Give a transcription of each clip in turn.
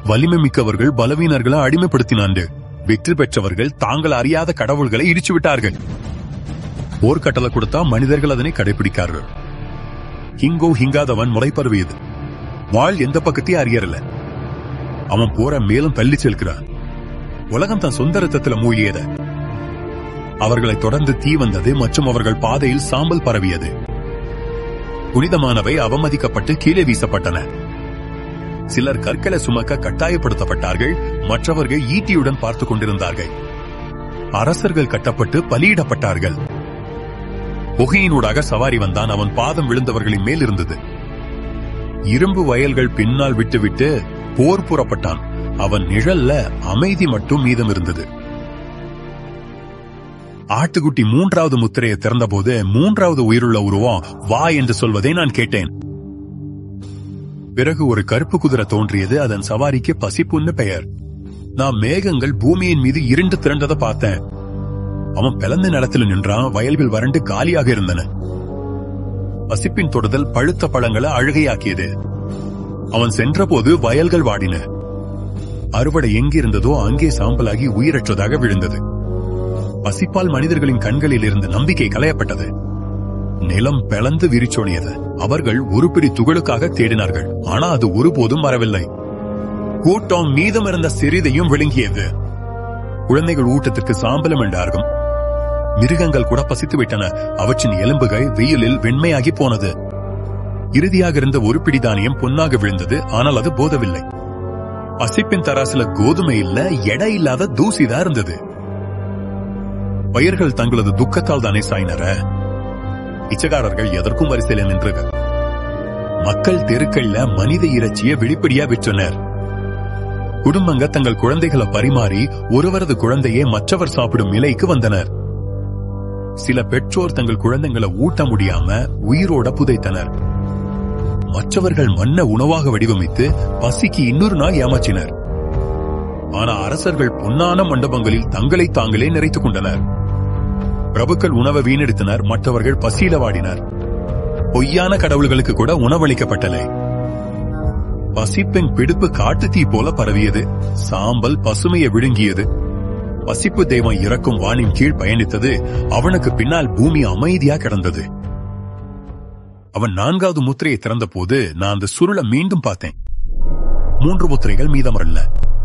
வலிமை மிக்கவர்கள் பலவீனர்களை அடிமைப்படுத்தினாண்டு. வெற்றி பெற்றவர்கள் தாங்கள் அறியாத கடவுள்களை இடிச்சு விட்டார்கள். போர்க்கட்டளை கொடுத்தா மனிதர்கள் அதனை கடைபிடிக்கார்கள். ஹிங்கோ ஹிங்காதவன் முளைப்பருவியது. வாழ் எந்த பக்கத்தையும் அறியறல. அவன் போற மேலும் தள்ளி செல்கிறான். உலகம் தன் சொந்த ரத்தத்துல மூழ்கியது. அவர்களை தொடர்ந்து தீ வந்தது மற்றும் அவர்கள் பாதையில் சாம்பல் பரவியது. புனிதமானவை அவமதிக்கப்பட்டு கீழே வீசப்பட்டன. சிலர் கற்களை சுமக்க கட்டாயப்படுத்தப்பட்டார்கள். மற்றவர்கள் ஈட்டியுடன் பார்த்துக் கொண்டிருந்தார்கள். அரசர்கள் கட்டப்பட்டு பலியிடப்பட்டார்கள். புகையினூடாக சவாரி வந்தான். அவன் பாதம் விழுந்தவர்களின் மேல் இருந்தது. இரும்பு வயல்கள் பின்னால் விட்டுவிட்டு போர் புறப்பட்டான். அவன் நிழல்ல அமைதி மட்டும் மீதம் இருந்தது. ஆட்டுக்குட்டி 3வது முத்திரையை திறந்தபோது 3வது உயிருள்ள உருவம் வா என்று சொல்வதை நான் கேட்டேன். பிறகு ஒரு கருப்பு குதிரை தோன்றியது. அதன் சவாரிக்கு பசிப்புன்னு பெயர். நான் மேகங்கள் பூமியின் மீது இருண்டு திரண்டதை பார்த்தேன். அவன் பிளந்த நிலத்தில் நின்றான். வயல்கள் வறண்டு காலியாக இருந்தன. பசிப்பின் தொடுதல் பழுத்த பழங்களை அழுகையாக்கியது. அவன் சென்றபோது வயல்கள் வாடின. அறுவடை எங்கிருந்ததோ அங்கே சாம்பலாகி உயிரற்றதாக விழுந்தது. பசிப்பால் மனிதர்களின் கண்களில் இருந்து நம்பிக்கை களையப்பட்டது. நிலம் பிளந்து விரிச்சோனியது. அவர்கள் ஒரு பிடி துகளுக்காக தேடினார்கள். ஆனா அது ஒருபோதும் வரவில்லை. கூட்டம் மீதமிருந்த சிறிதையும் விழுங்கியது. குழந்தைகள் ஊட்டத்திற்கு சாம்பலம் என்றார்கள். மிருகங்கள் கூட பசித்து விட்டன. அவற்றின் எலும்புகள் வெயிலில் வெண்மையாகி போனது. இறுதியாக இருந்த ஒரு பிடி தானியம் பொன்னாக விழுந்தது. ஆனால் அது போதவில்லை. பசிப்பின் தராசுல கோதுமை இல்ல, எடை இல்லாத தூசிதான் இருந்தது. பயிர்கள் தங்களது துக்கத்தால் தானே சாய்னர. பிச்சைக்காரர்கள் எதற்கும் வரிசையில் நின்றார்கள். மக்கள் தெருக்கள்ல மனித இறைச்சியை வெளிப்படையா விற்றனர். குடும்பங்க தங்கள் குழந்தைகளை பரிமாறி ஒருவரது குழந்தையை மற்றவர் சாப்பிடும் நிலைக்கு வந்தனர். சில பெற்றோர் தங்கள் குழந்தைகளை ஊட்ட முடியாம உயிரோட புதைத்தனர். மற்றவர்கள் மண்ண உணவாக வடிவமைத்து பசிக்கு இன்னொரு நாள் ஏமாற்றினர். ஆனா அரசர்கள் பொன்னான மண்டபங்களில் தங்களை தாங்களே நிறைத்துக் கொண்டனர். பிரபுக்கள் உணவை வீணெடுத்தனர். மற்றவர்கள் பசியில வாடினர். பொய்யான கடவுள்களுக்கு கூட உணவளிக்கப்பட்டலை. பசிப்பின் பிடிப்பு காட்டு தீ போல பரவியது. சாம்பல் பசுமையை விழுங்கியது. பசிப்பு தெய்வம் இறக்கும் வானின் கீழ் பயணித்தது. அவனுக்கு பின்னால் பூமி அமைதியா கிடந்தது. அவன் 4வது முத்திரையை திறந்த போது நான் அந்த சுருளை மீண்டும் பார்த்தேன். 3 முத்திரைகள் மீதமரல்ல.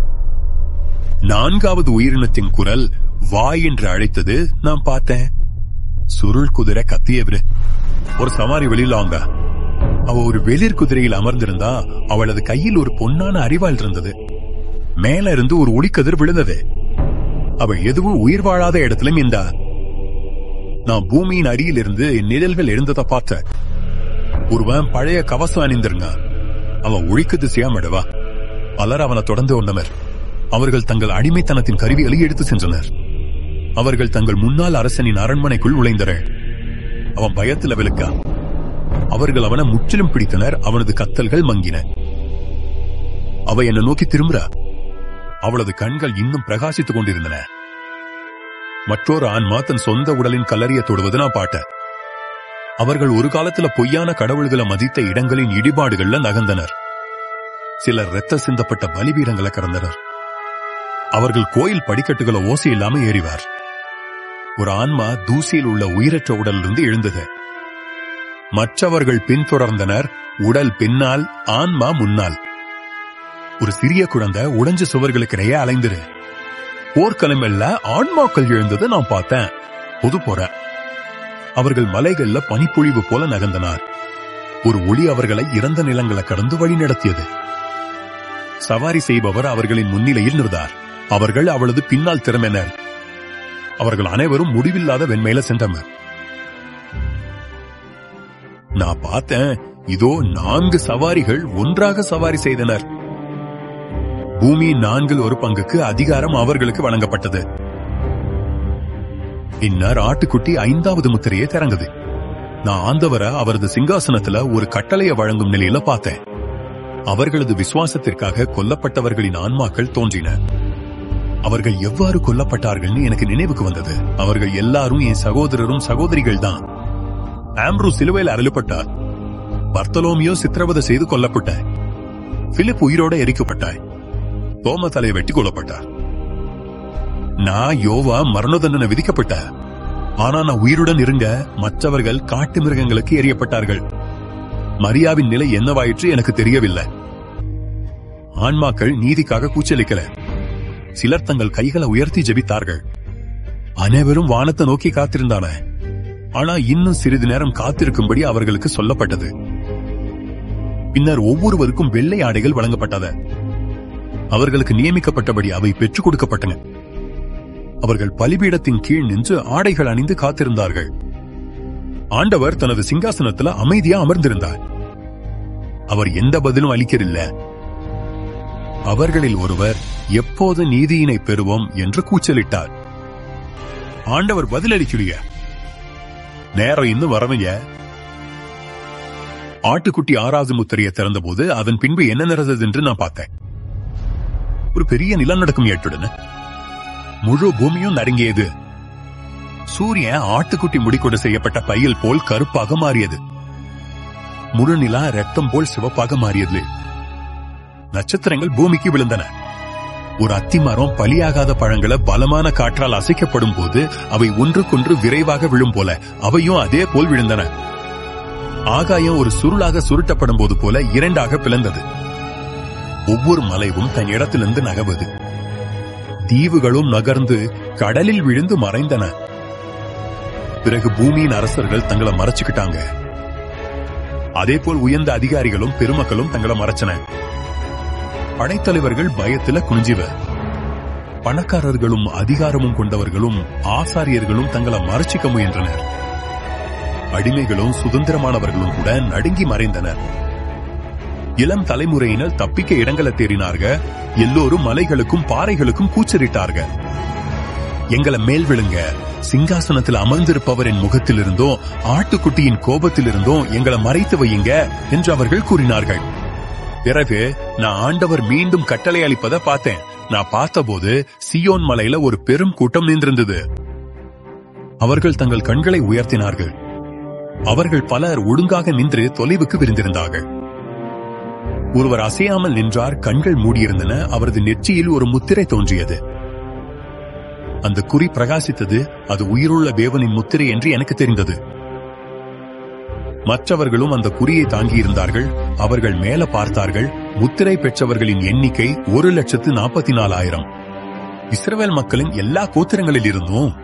4வது உயிரினத்தின் குரல் வா என்று அழைத்தது. நான் பார்த்தேன். சுருள் குதிரை கத்தியவரு. ஒரு சவாரி வெளியில வாங்க. அவ ஒரு வெளிர் குதிரையில் அமர்ந்திருந்தா. அவளது கையில் ஒரு பொன்னான அரிவாள் இருந்தது. மேல இருந்து ஒரு ஒளிக்கதிர் விழுந்தது. அவள் எதுவும் உயிர் வாழாத இடத்துல மீண்டா. நான் பூமியின் அடியில் இருந்து நிழல்கள் எழுந்ததை பார்த்த. ஒருவன் பழைய கவசம் அணிந்திருங்க. அவன் ஒழிக்கு திசையாமடவா. பலர் அவனை தொடர்ந்து கொண்டனர். அவர்கள் தங்கள் அடிமைத்தனத்தின் கருவிகளை எடுத்து சென்றனர். அவர்கள் தங்கள் முன்னாள் அரசனின் அரண்மனைக்குள் நுழைந்தனர். அவன் பயத்தில் விழுக்கா. அவர்கள் அவனை முற்றிலும் பிடித்தனர். அவனது கத்தல்கள் மங்கின. அவ என்னை நோக்கி திரும்புறா. அவளது கண்கள் இன்னும் பிரகாசித்துக் கொண்டிருந்தன. மற்றொரு ஆன்மா தன் சொந்த உடலின் கல்லறிய தொடுவது நான் பாட்டேன். அவர்கள் ஒரு காலத்துல பொய்யான கடவுள்களை மதித்த இடங்களின் இடிபாடுகள்ல நகர்ந்தனர். சிலர் இரத்த சிந்தப்பட்ட பலிபீடங்களை கடந்தனர். அவர்கள் கோயில் படிக்கட்டுகளை ஓசை இல்லாம ஏறிவார். ஒரு ஆன்மா தூசியில் உள்ள உயிரற்ற உடலிலிருந்து எழுந்தது. மற்றவர்கள் பின்தொடர்ந்தனர். உடல் பின்னால், ஆன்மா முன்னால். ஒரு சிறிய குழந்தை உடைஞ்ச சுவர்களுக்கிடையே அலைந்திரு. போர்க்களமெல்ல ஆன்மாக்கள் எழுந்தது நான் பார்த்தேன். பொது போற அவர்கள் மலைகள்ல பனிப்பொழிவு போல நகர்ந்தனர். ஒரு ஒளி அவர்களை இறந்த நிலங்களை கடந்து வழி நடத்தியது. சவாரி செய்பவர் அவர்களின் முன்னிலையில் நின்றார். அவர்கள் அவளது பின்னால் திறமையினர். அவர்கள் அனைவரும் முடிவில்லாத வெண்மையில சென்றனர். நான் பார்த்தேன். இதோ 4 சவாரிகள் ஒன்றாக சவாரி செய்தனர். பூமியின் 4/1 அதிகாரம் அவர்களுக்கு வழங்கப்பட்டது. பின்னர் ஆட்டுக்குட்டி 5வது முத்திரையை திறந்தது. நான் ஆண்டவரை அவரது சிங்காசனத்துல ஒரு கட்டளையை வழங்கும் நிலையில பார்த்தேன். அவர்களது விசுவாசத்திற்காக கொல்லப்பட்டவர்களின் ஆன்மாக்கள் தோன்றின. அவர்கள் எவ்வாறு கொல்லப்பட்டார்கள்னு எனக்கு நினைவுக்கு வந்தது. அவர்கள் எல்லாரும் என் சகோதரரும் சகோதரிகள் தான். ஆம்ப்ரூ சிலுவையில் அருளப்பட்டார். பர்த்தலோமியோ சித்திரவதை செய்து கொல்லப்பட்டாய். பிலிப் உயிரோட எரிக்கப்பட்டாய். தோம தலையை வெட்டி கொல்லப்பட்டார். நான் யோவா மரண தண்டனை விதிக்கப்பட்ட, ஆனா நான் உயிருடன் இருங்க மற்றவர்கள் காட்டு மிருகங்களுக்கு எறியப்பட்டார்கள். மரியாவின் நிலை என்னவாயிற்று எனக்கு தெரியவில்லை. ஆன்மாக்கள் நீதிக்காக கூச்சலிக்கல. சிலர் தங்கள் கைகளை உயர்த்தி ஜெபித்தார்கள். அனைவரும் வானத்தை நோக்கி காத்திருந்தான. ஆனா இன்னும் சிறிது நேரம் காத்திருக்கும்படி அவர்களுக்கு சொல்லப்பட்டது. பின்னர் ஒவ்வொருவருக்கும் வெள்ளை ஆடைகள் வழங்கப்பட்டது. அவர்களுக்கு நியமிக்கப்பட்டபடி அவை பெற்றுக் கொடுக்கப்பட்டன. அவர்கள் பலிபீடத்தின் கீழ் நின்று ஆடைகள் அணிந்து காத்திருந்தார்கள். ஆண்டவர் தனது சிங்காசனத்தில் அமைதியா அமர்ந்திருந்தார். அவர் எந்த பதிலும் அளிக்கவில்லை. அவர்களில் ஒருவர் எப்போது நீதியினை பெறுவோம் என்று கூச்சலிட்டார். ஆண்டவர் பதிலளிக்கலையே. நேரம் இன்னும் வரவைய. ஆட்டுக்குட்டி 6வது முத்திரையை திறந்தபோது அதன் பின்பு என்ன நடந்தது என்று நான் பார்த்தேன். ஒரு பெரிய நிலநடுக்கம் ஏற்பட்டது. முழு பூமியும் நடுங்கியது. சூரியன் ஆட்டுக்குட்டி முடிக்கொண்டு செய்யப்பட்ட பையில் போல் கருப்பாக மாறியது. முழு நிலா ரத்தம் போல் சிவப்பாக மாறியது. நட்சத்திரங்கள் பூமிக்கு விழுந்தன. ஒரு அத்திமரம் பலியாகாத பழங்களை பலமான காற்றால் அசைக்கப்படும் போது அவை ஒன்றுக்கொன்று விரைவாக விழும் போல அவையும் அதே போல் விழுந்தன. ஆகாயம் ஒரு சுருளாக சுருட்டப்படும் போது போல இரண்டாக பிளந்தது. ஒவ்வொரு மலைவும் தன் இடத்திலிருந்து நகர்வது. தீவுகளும் நகர்ந்து கடலில் விழுந்து மறைந்தன. பிறகு பூமியின் அரசர்கள் தங்களை மறைச்சுக்கிட்டாங்க. அதே போல் உயர்ந்த அதிகாரிகளும் பெருமக்களும் தங்களை மறைச்சன. படைத்தலைவர்கள் பயத்தில குனிஞ்சிவர். பணக்காரர்களும் அதிகாரமும் கொண்டவர்களும் ஆசாரியர்களும் தங்களை மறைச்சிக்க முயன்றனர். அடிமைகளும் சுதந்திரமானவர்களும் கூட நடுங்கி மறைந்தனர். இளம் தலைமுறையினர் தப்பிக்க இடங்களை தேடினார்கள். எல்லோரும் மலைகளுக்கும் பாறைகளுக்கும் கூச்சலிட்டார்கள். எங்களை மேல் விழுங்க, சிங்காசனத்தில் அமர்ந்திருப்பவரின் முகத்திலிருந்தோ ஆட்டுக்குட்டியின் கோபத்திலிருந்தோ எங்களை மறைத்து வையுங்க என்று அவர்கள் கூறினார்கள். பிறகு நான் ஆண்டவர் மீண்டும் கட்டளை அளிப்பதை பார்த்தேன். நான் பார்த்தபோது சியோன் மலையில ஒரு பெரும் கூட்டம் நின்றிருந்தது. அவர்கள் தங்கள் கண்களை உயர்த்தினார்கள். அவர்கள் பலர் ஒழுங்காக நின்று தொலைவுக்கு விரிந்திருந்தார்கள். ஒருவர் அசையாமல் நின்றார். கண்கள் மூடியிருந்தன. அவரது நெற்றியில் ஒரு முத்திரை தோன்றியது. அந்த குறி பிரகாசித்தது. அது உயிருள்ள தேவனின் முத்திரை என்று எனக்கு தெரிந்தது. மற்றவர்களும் அந்த குறியை தாங்கியிருந்தார்கள். அவர்கள் மேல பார்த்தார்கள். முத்திரை பெற்றவர்களின் எண்ணிக்கை 1,44,000. இஸ்ரவேல் மக்களின் எல்லா கோத்திரங்களில் இருந்தும்.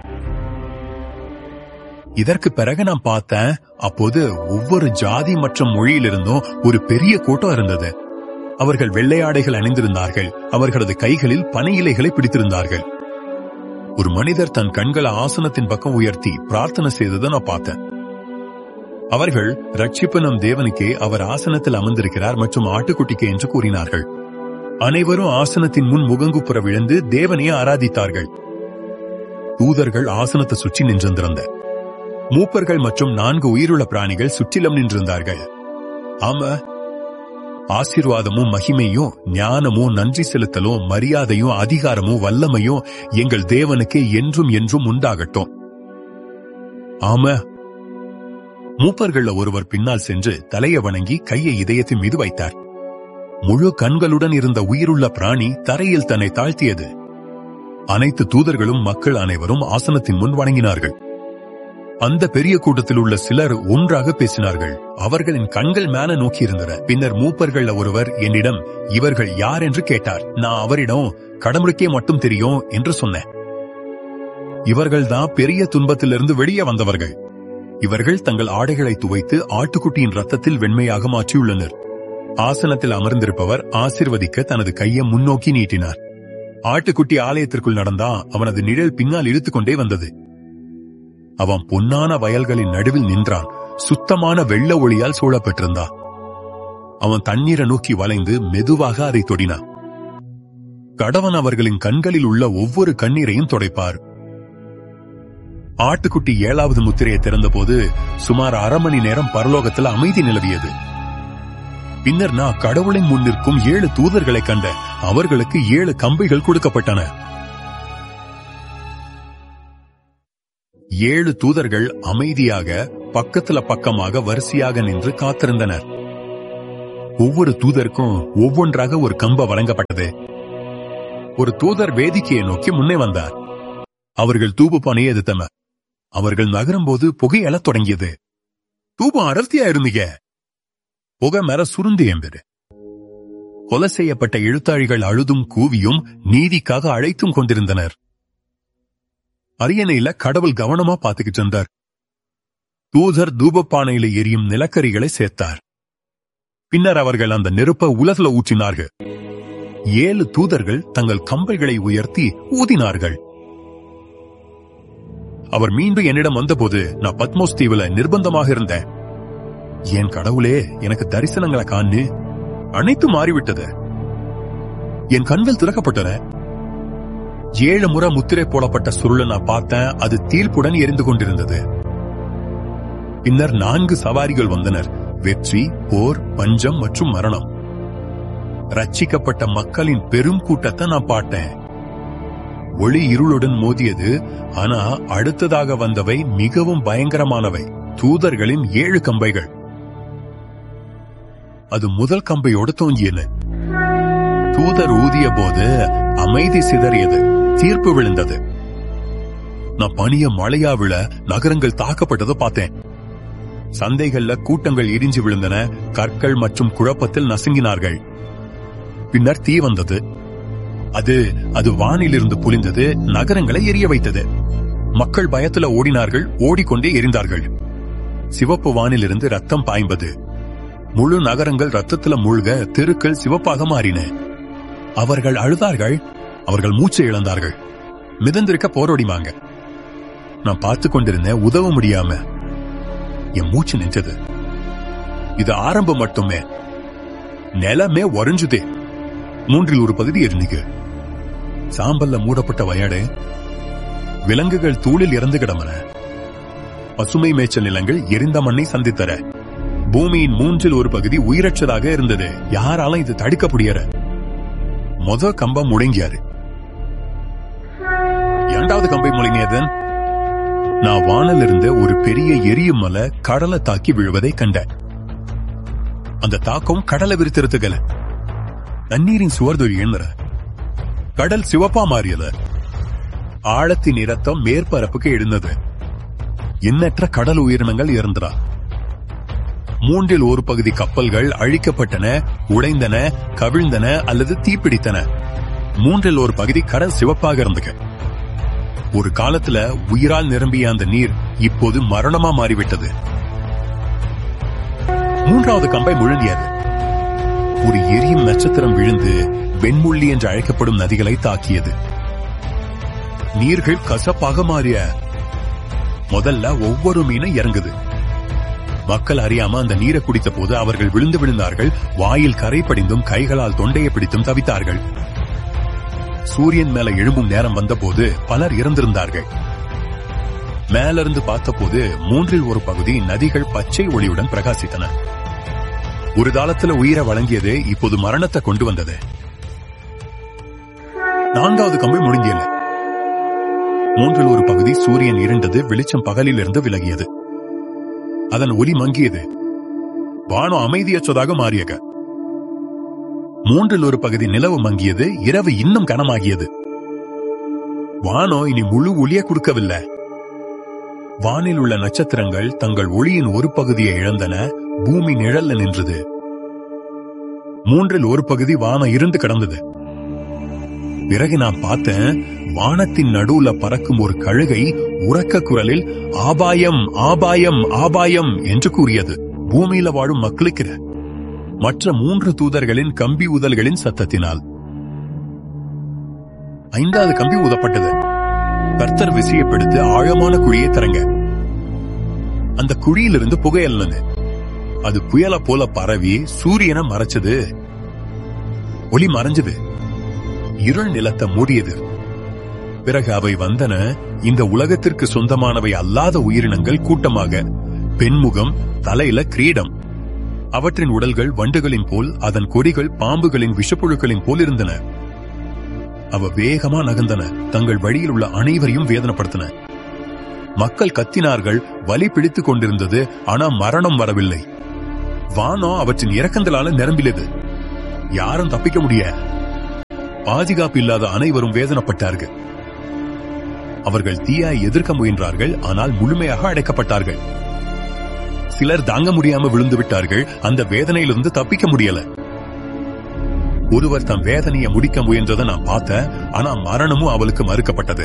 இதற்கு பிறகு நான் பார்த்தேன். அப்போது ஒவ்வொரு ஜாதி மற்றும் மொழியிலிருந்தும் ஒரு பெரிய கூட்டம் இருந்தது. அவர்கள் வெள்ளையாடைகள் அணிந்திருந்தார்கள். அவர்களது கைகளில் பனை இலைகளை பிடித்திருந்தார்கள். ஒரு மனிதர் தன் கண்களை ஆசனத்தின் பக்கம் உயர்த்தி பிரார்த்தனை செய்ததை நான் பார்த்தேன். அவர்கள் ரட்சிப்பு நம் தேவனுக்கே, அவர் ஆசனத்தில் அமர்ந்திருக்கிறார் மற்றும் ஆட்டுக்குட்டிக்கு என்று கூறினார்கள். அனைவரும் ஆசனத்தின் முன் முகங்குப்புற விழுந்து தேவனையே ஆராதித்தார்கள். தூதர்கள் ஆசனத்தை சுற்றி நின்றிருந்த மூப்பர்கள் மற்றும் 4 உயிருள்ள பிராணிகள் சுற்றிலும் நின்றிருந்தார்கள். ஆமா, ஆசீர்வாதமும் மகிமையும் ஞானமும் நன்றி செலுத்தலும் மரியாதையும் அதிகாரமும் வல்லமையும் எங்கள் தேவனுக்கே என்றும் என்றும் உண்டாகட்டும். ஆமா. மூப்பர்கள ஒருவர் பின்னால் சென்று தலையை வணங்கி கையை இதயத்தின் மீது வைத்தார். முழு கண்களுடன் இருந்த உயிருள்ள பிராணி தரையில் தன்னை தாழ்த்தியது. அனைத்து தூதர்களும் மக்கள் அனைவரும் ஆசனத்தின் முன் வணங்கினார்கள். அந்த பெரிய கூட்டத்தில் உள்ள சிலர் ஒன்றாக பேசினார்கள். அவர்களின் கண்கள் மேல நோக்கி இருந்தன. பின்னர் மூப்பர்கள் ஒருவர் என்னிடம் இவர்கள் யார் என்று கேட்டார். நான் அவரிடம் கடவுளுக்கே மட்டும் தெரியும் என்று சொன்னேன். இவர்கள்தான் பெரிய துன்பத்திலிருந்து வெளியே வந்தவர்கள். இவர்கள் தங்கள் ஆடைகளை துவைத்து ஆட்டுக்குட்டியின் ரத்தத்தில் வெண்மையாக மாற்றியுள்ளனர். ஆசனத்தில் அமர்ந்திருப்பவர் ஆசீர்வதிக்க தனது கையை முன்னோக்கி நீட்டினார். ஆட்டுக்குட்டி ஆலயத்திற்குள் நடந்தான். அவனது நிழல் பின்னால் இழுத்துக் கொண்டே வந்தது. அவன் பொன்னான வயல்களின் நடுவில் நின்றான். சுத்தமான வெள்ள ஒளியால் சூழப்பட்டிருந்தான். அவன் தண்ணீரை நோக்கி வளைந்து மெதுவாக அதை தொடினான். கடவன் அவர்களின் கண்களில் உள்ள ஒவ்வொரு கண்ணீரையும் துடைப்பார். ஆட்டுக்குட்டி 7வது முத்திரையை திறந்தபோது சுமார் 1/2 மணி நேரம் பரலோகத்தில் அமைதி நிலவியது. பின்னர் நான் கடவுளின் முன் நிற்கும் 7 தூதர்களை கண்ட. அவர்களுக்கு 7 கம்பைகள் கொடுக்கப்பட்டன. 7 தூதர்கள் அமைதியாக பக்கத்துல பக்கமாக வரிசையாக நின்று காத்திருந்தனர். ஒவ்வொரு தூதருக்கும் ஒவ்வொன்றாக ஒரு கம்பை வழங்கப்பட்டது. ஒரு தூதர் வேதிக்கையை நோக்கி முன்னே வந்தார். அவர்கள் தூப பானையை எதிர்த்தனர். அவர்கள் நகரும் போது புகை எழத் தொடங்கியது. தூபம் அடர்த்தியா இருந்தீங்க. புகை மேல சுருந்தி என்பது. கொலை செய்யப்பட்ட எழுத்தாழிகள் அழுதும் கூவியும் நீதிக்காக அழைத்தும் கொண்டிருந்தனர். அரியணையில கடவுள் கவனமா பாத்துக்கிட்டு இருந்தார். தூதர் தூபப்பானையில எரியும் நிலக்கரிகளை சேர்த்தார். பின்னர் அவர்கள் அந்த நெருப்பை உலகில ஊற்றினார்கள். 7 தூதர்கள் தங்கள் கம்பைகளை உயர்த்தி ஊதினார்கள். அவர் மீண்டும் என்னிடம் வந்தபோது நான் பத்மோஸ் தீவுல நிர்பந்தமாக இருந்தேன். என் கடவுளே, எனக்கு தரிசனங்களை காணு. அனைத்தும் மாறிவிட்டது. என் கண்கள் திறக்கப்பட்டன. 7 முறை முத்திரை போடப்பட்ட சுருளை நான் பார்த்தேன். அது தீர்ப்புடன் எரிந்து கொண்டிருந்தது. பின்னர் 4 சவாரிகள் வந்தனர். வெற்றி, போர், பஞ்சம் மற்றும் மரணம். ரட்சிக்கப்பட்ட மக்களின் பெரும் கூட்டத்தை நான் பார்த்தேன். ஒளி இருளுடன் மோதியது. ஆனா அடுத்ததாக வந்தவை மிகவும் பயங்கரமானவை. தூதர்களின் 7 கம்பைகள். அது முதல் கம்பையோடு தோங்கியது. தூதர் ஊதிய போது அமைதி சிதறியது. தீர்ப்பு விழுந்தது. நான் பனிய மழையா விழ நகரங்கள் தாக்கப்பட்டதை பார்த்தேன். சந்தைகள்ல கூட்டங்கள் இடிஞ்சு விழுந்தன. கற்கள் மற்றும் குழப்பத்தில் நசுங்கினார்கள். பின்னர் தீ வந்தது. அது வானிலிருந்து பொழிந்தது. நகரங்களை எரிய வைத்தது. மக்கள் பயத்துல ஓடினார்கள். ஓடிக்கொண்டே எரிந்தார்கள். சிவப்பு வானிலிருந்து ரத்தம் பாய்ந்தது. முழு நகரங்கள் ரத்தத்துல மூழ்க தெருக்கள் சிவப்பாக மாறின. அவர்கள் அழுதார்கள். அவர்கள் மூச்சை இழந்தார்கள். மிதந்திருக்க போராடினாங்க. நான் பார்த்து கொண்டிருந்தேன். உதவ முடியாம என் மூச்சு நின்றது. இது ஆரம்பம் மட்டுமே. நிலமே உறைஞ்சுதே. 3 ஒரு பகுதி இருந்தீங்க. சாம்பல்ல மூடப்பட்ட வயடு. விலங்குகள் தூளில் இறந்து கிடமன. பசுமை மேய்ச்சல் நிலங்கள் எரிந்த மண்ணை சந்தித்தர. பூமியின் 3 ஒரு பகுதி உயிரற்றதாக இருந்தது. யாராலும் இது தடுக்க முடியற. கம்பம் முடங்கியாரு. 2வது கம்பை முழங்கியதன் நான் வானில் இருந்த ஒரு பெரிய எரியும் மலை கடலை தாக்கி விழுவதை கண்டேன். அந்த தாக்கம் கடலை விரித்திருத்துகல. தண்ணீரின் சுவர்தொழி என்ற கடல் சிவப்பா மாறியது. ஆழத்தின் இரத்தம் மேற்பரப்புக்கு எழுந்தது. எண்ணற்ற கடல் உயிரினங்கள் இறந்தன. 3 ஒரு பகுதி கப்பல்கள் அழிக்கப்பட்டன, உடைந்தன, கவிழ்ந்தன அல்லது தீப்பிடித்தன. 3 ஒரு பகுதி கடல் சிவப்பாக இருந்தது. ஒரு காலத்துல உயிரால் நிரம்பிய அந்த நீர் இப்போது மரணமா மாறிவிட்டது. 3வது கம்பை முழுங்கியது. ஒரு எரியும் நட்சத்திரம் விழுந்து வெண்முள்ளி என்று அழைக்கப்படும் நதிகளை தாக்கியது. நீர்கள் கசப்பாக மாறிய. முதல்ல ஒவ்வொரு மீனும் இறங்குது. மக்கள் அறியாம அந்த நீரை குடித்த போது அவர்கள் விழுந்தார்கள். வாயில் கரை படிந்தும் கைகளால் தொண்டையை பிடித்தும் தவித்தார்கள். சூரியன் மேல எழும்பும் நேரம் வந்தபோது பலர் இறந்திருந்தார்கள். மேலிருந்து பார்த்தபோது 3 ஒரு பகுதி நதிகள் பச்சை ஒளியுடன் பிரகாசித்தன. ஒரு காலத்துல உயிரை வழங்கியது இப்போது மரணத்தை கொண்டு வந்தது. 4வது கம்பை முழுங்கியது. 3 ஒரு பகுதி சூரியன் இருண்டது. வெளிச்சம் பகலிலிருந்து விலகியது. அதன் ஒளி மங்கியது. வானம் அமைதியற்றதாக மாறியது. 3 ஒரு பகுதி நிலவு மங்கியது. இரவு இன்னும் கனமாகியது. வானம் இனி முழு ஒளியை கொடுக்கவில்லை. வானில் உள்ள நட்சத்திரங்கள் தங்கள் ஒளியின் ஒரு பகுதியை இழந்தன. பூமி நிழல்ல நின்றது. 3 ஒரு பகுதி வானம் இருந்து கிடந்தது. பிறகு நான் பார்த்தேன், வானத்தின் நடுவுல பறக்கும் ஒரு கழுகை உரக்க குரலில் ஆபாயம் ஆபாயம் ஆபாயம் என்று கூறியது. பூமியில வாழும் மக்களுக்கு மற்ற 3 தூதர்களின் கம்பி ஊதல்களின் சத்தத்தினால். 5வது கம்பி ஊதப்பட்டது. கர்த்தர் விசையப்படுத்தி ஆழமான குழியை தரங்க. அந்த குழியிலிருந்து புகையல்லது. அது புயல போல பரவி சூரியனை மறைச்சது. ஒளி மறைஞ்சது. இருள் நிலத்தை மூடியது. பிறகு அவை வந்தன. இந்த உலகத்திற்கு சொந்தமானவை அல்லாத உயிரினங்கள் கூட்டமாக. பெண்முகம், தலையில கிரீடம். அவற்றின் உடல்கள் வண்டுகளின் போல், அதன் கொடிகள் பாம்புகளின் விஷப்புழுக்களின் போல் இருந்தன. அவ வேகமா நகர்ந்தன. தங்கள் வழியில் உள்ள அனைவரையும் வேதனைப்படுத்தின. மக்கள் கத்தினார்கள். வலி பிடித்துக் கொண்டிருந்தது. ஆனா மரணம் வரவில்லை. வானம் அவற்றின் இரக்கங்களால நிரம்பியது. யாரும் தப்பிக்க முடிய. பாதுகாப்பு இல்லாத அனைவரும் வேதனைப்பட்டார்கள். அவர்கள் தீயாய் எதிர்க்க முயன்றார்கள், ஆனால் முழுமையாக அடைக்கப்பட்டார்கள். சிலர் தாங்க முடியாம விழுந்து விட்டார்கள். அந்த வேதனையிலிருந்து தப்பிக்க முடியல. ஒருவர் தம் வேதனையை முடிக்க முயன்றதை நான் பார்த்தேன், ஆனா மரணமும் அவளுக்கு மறுக்கப்பட்டது.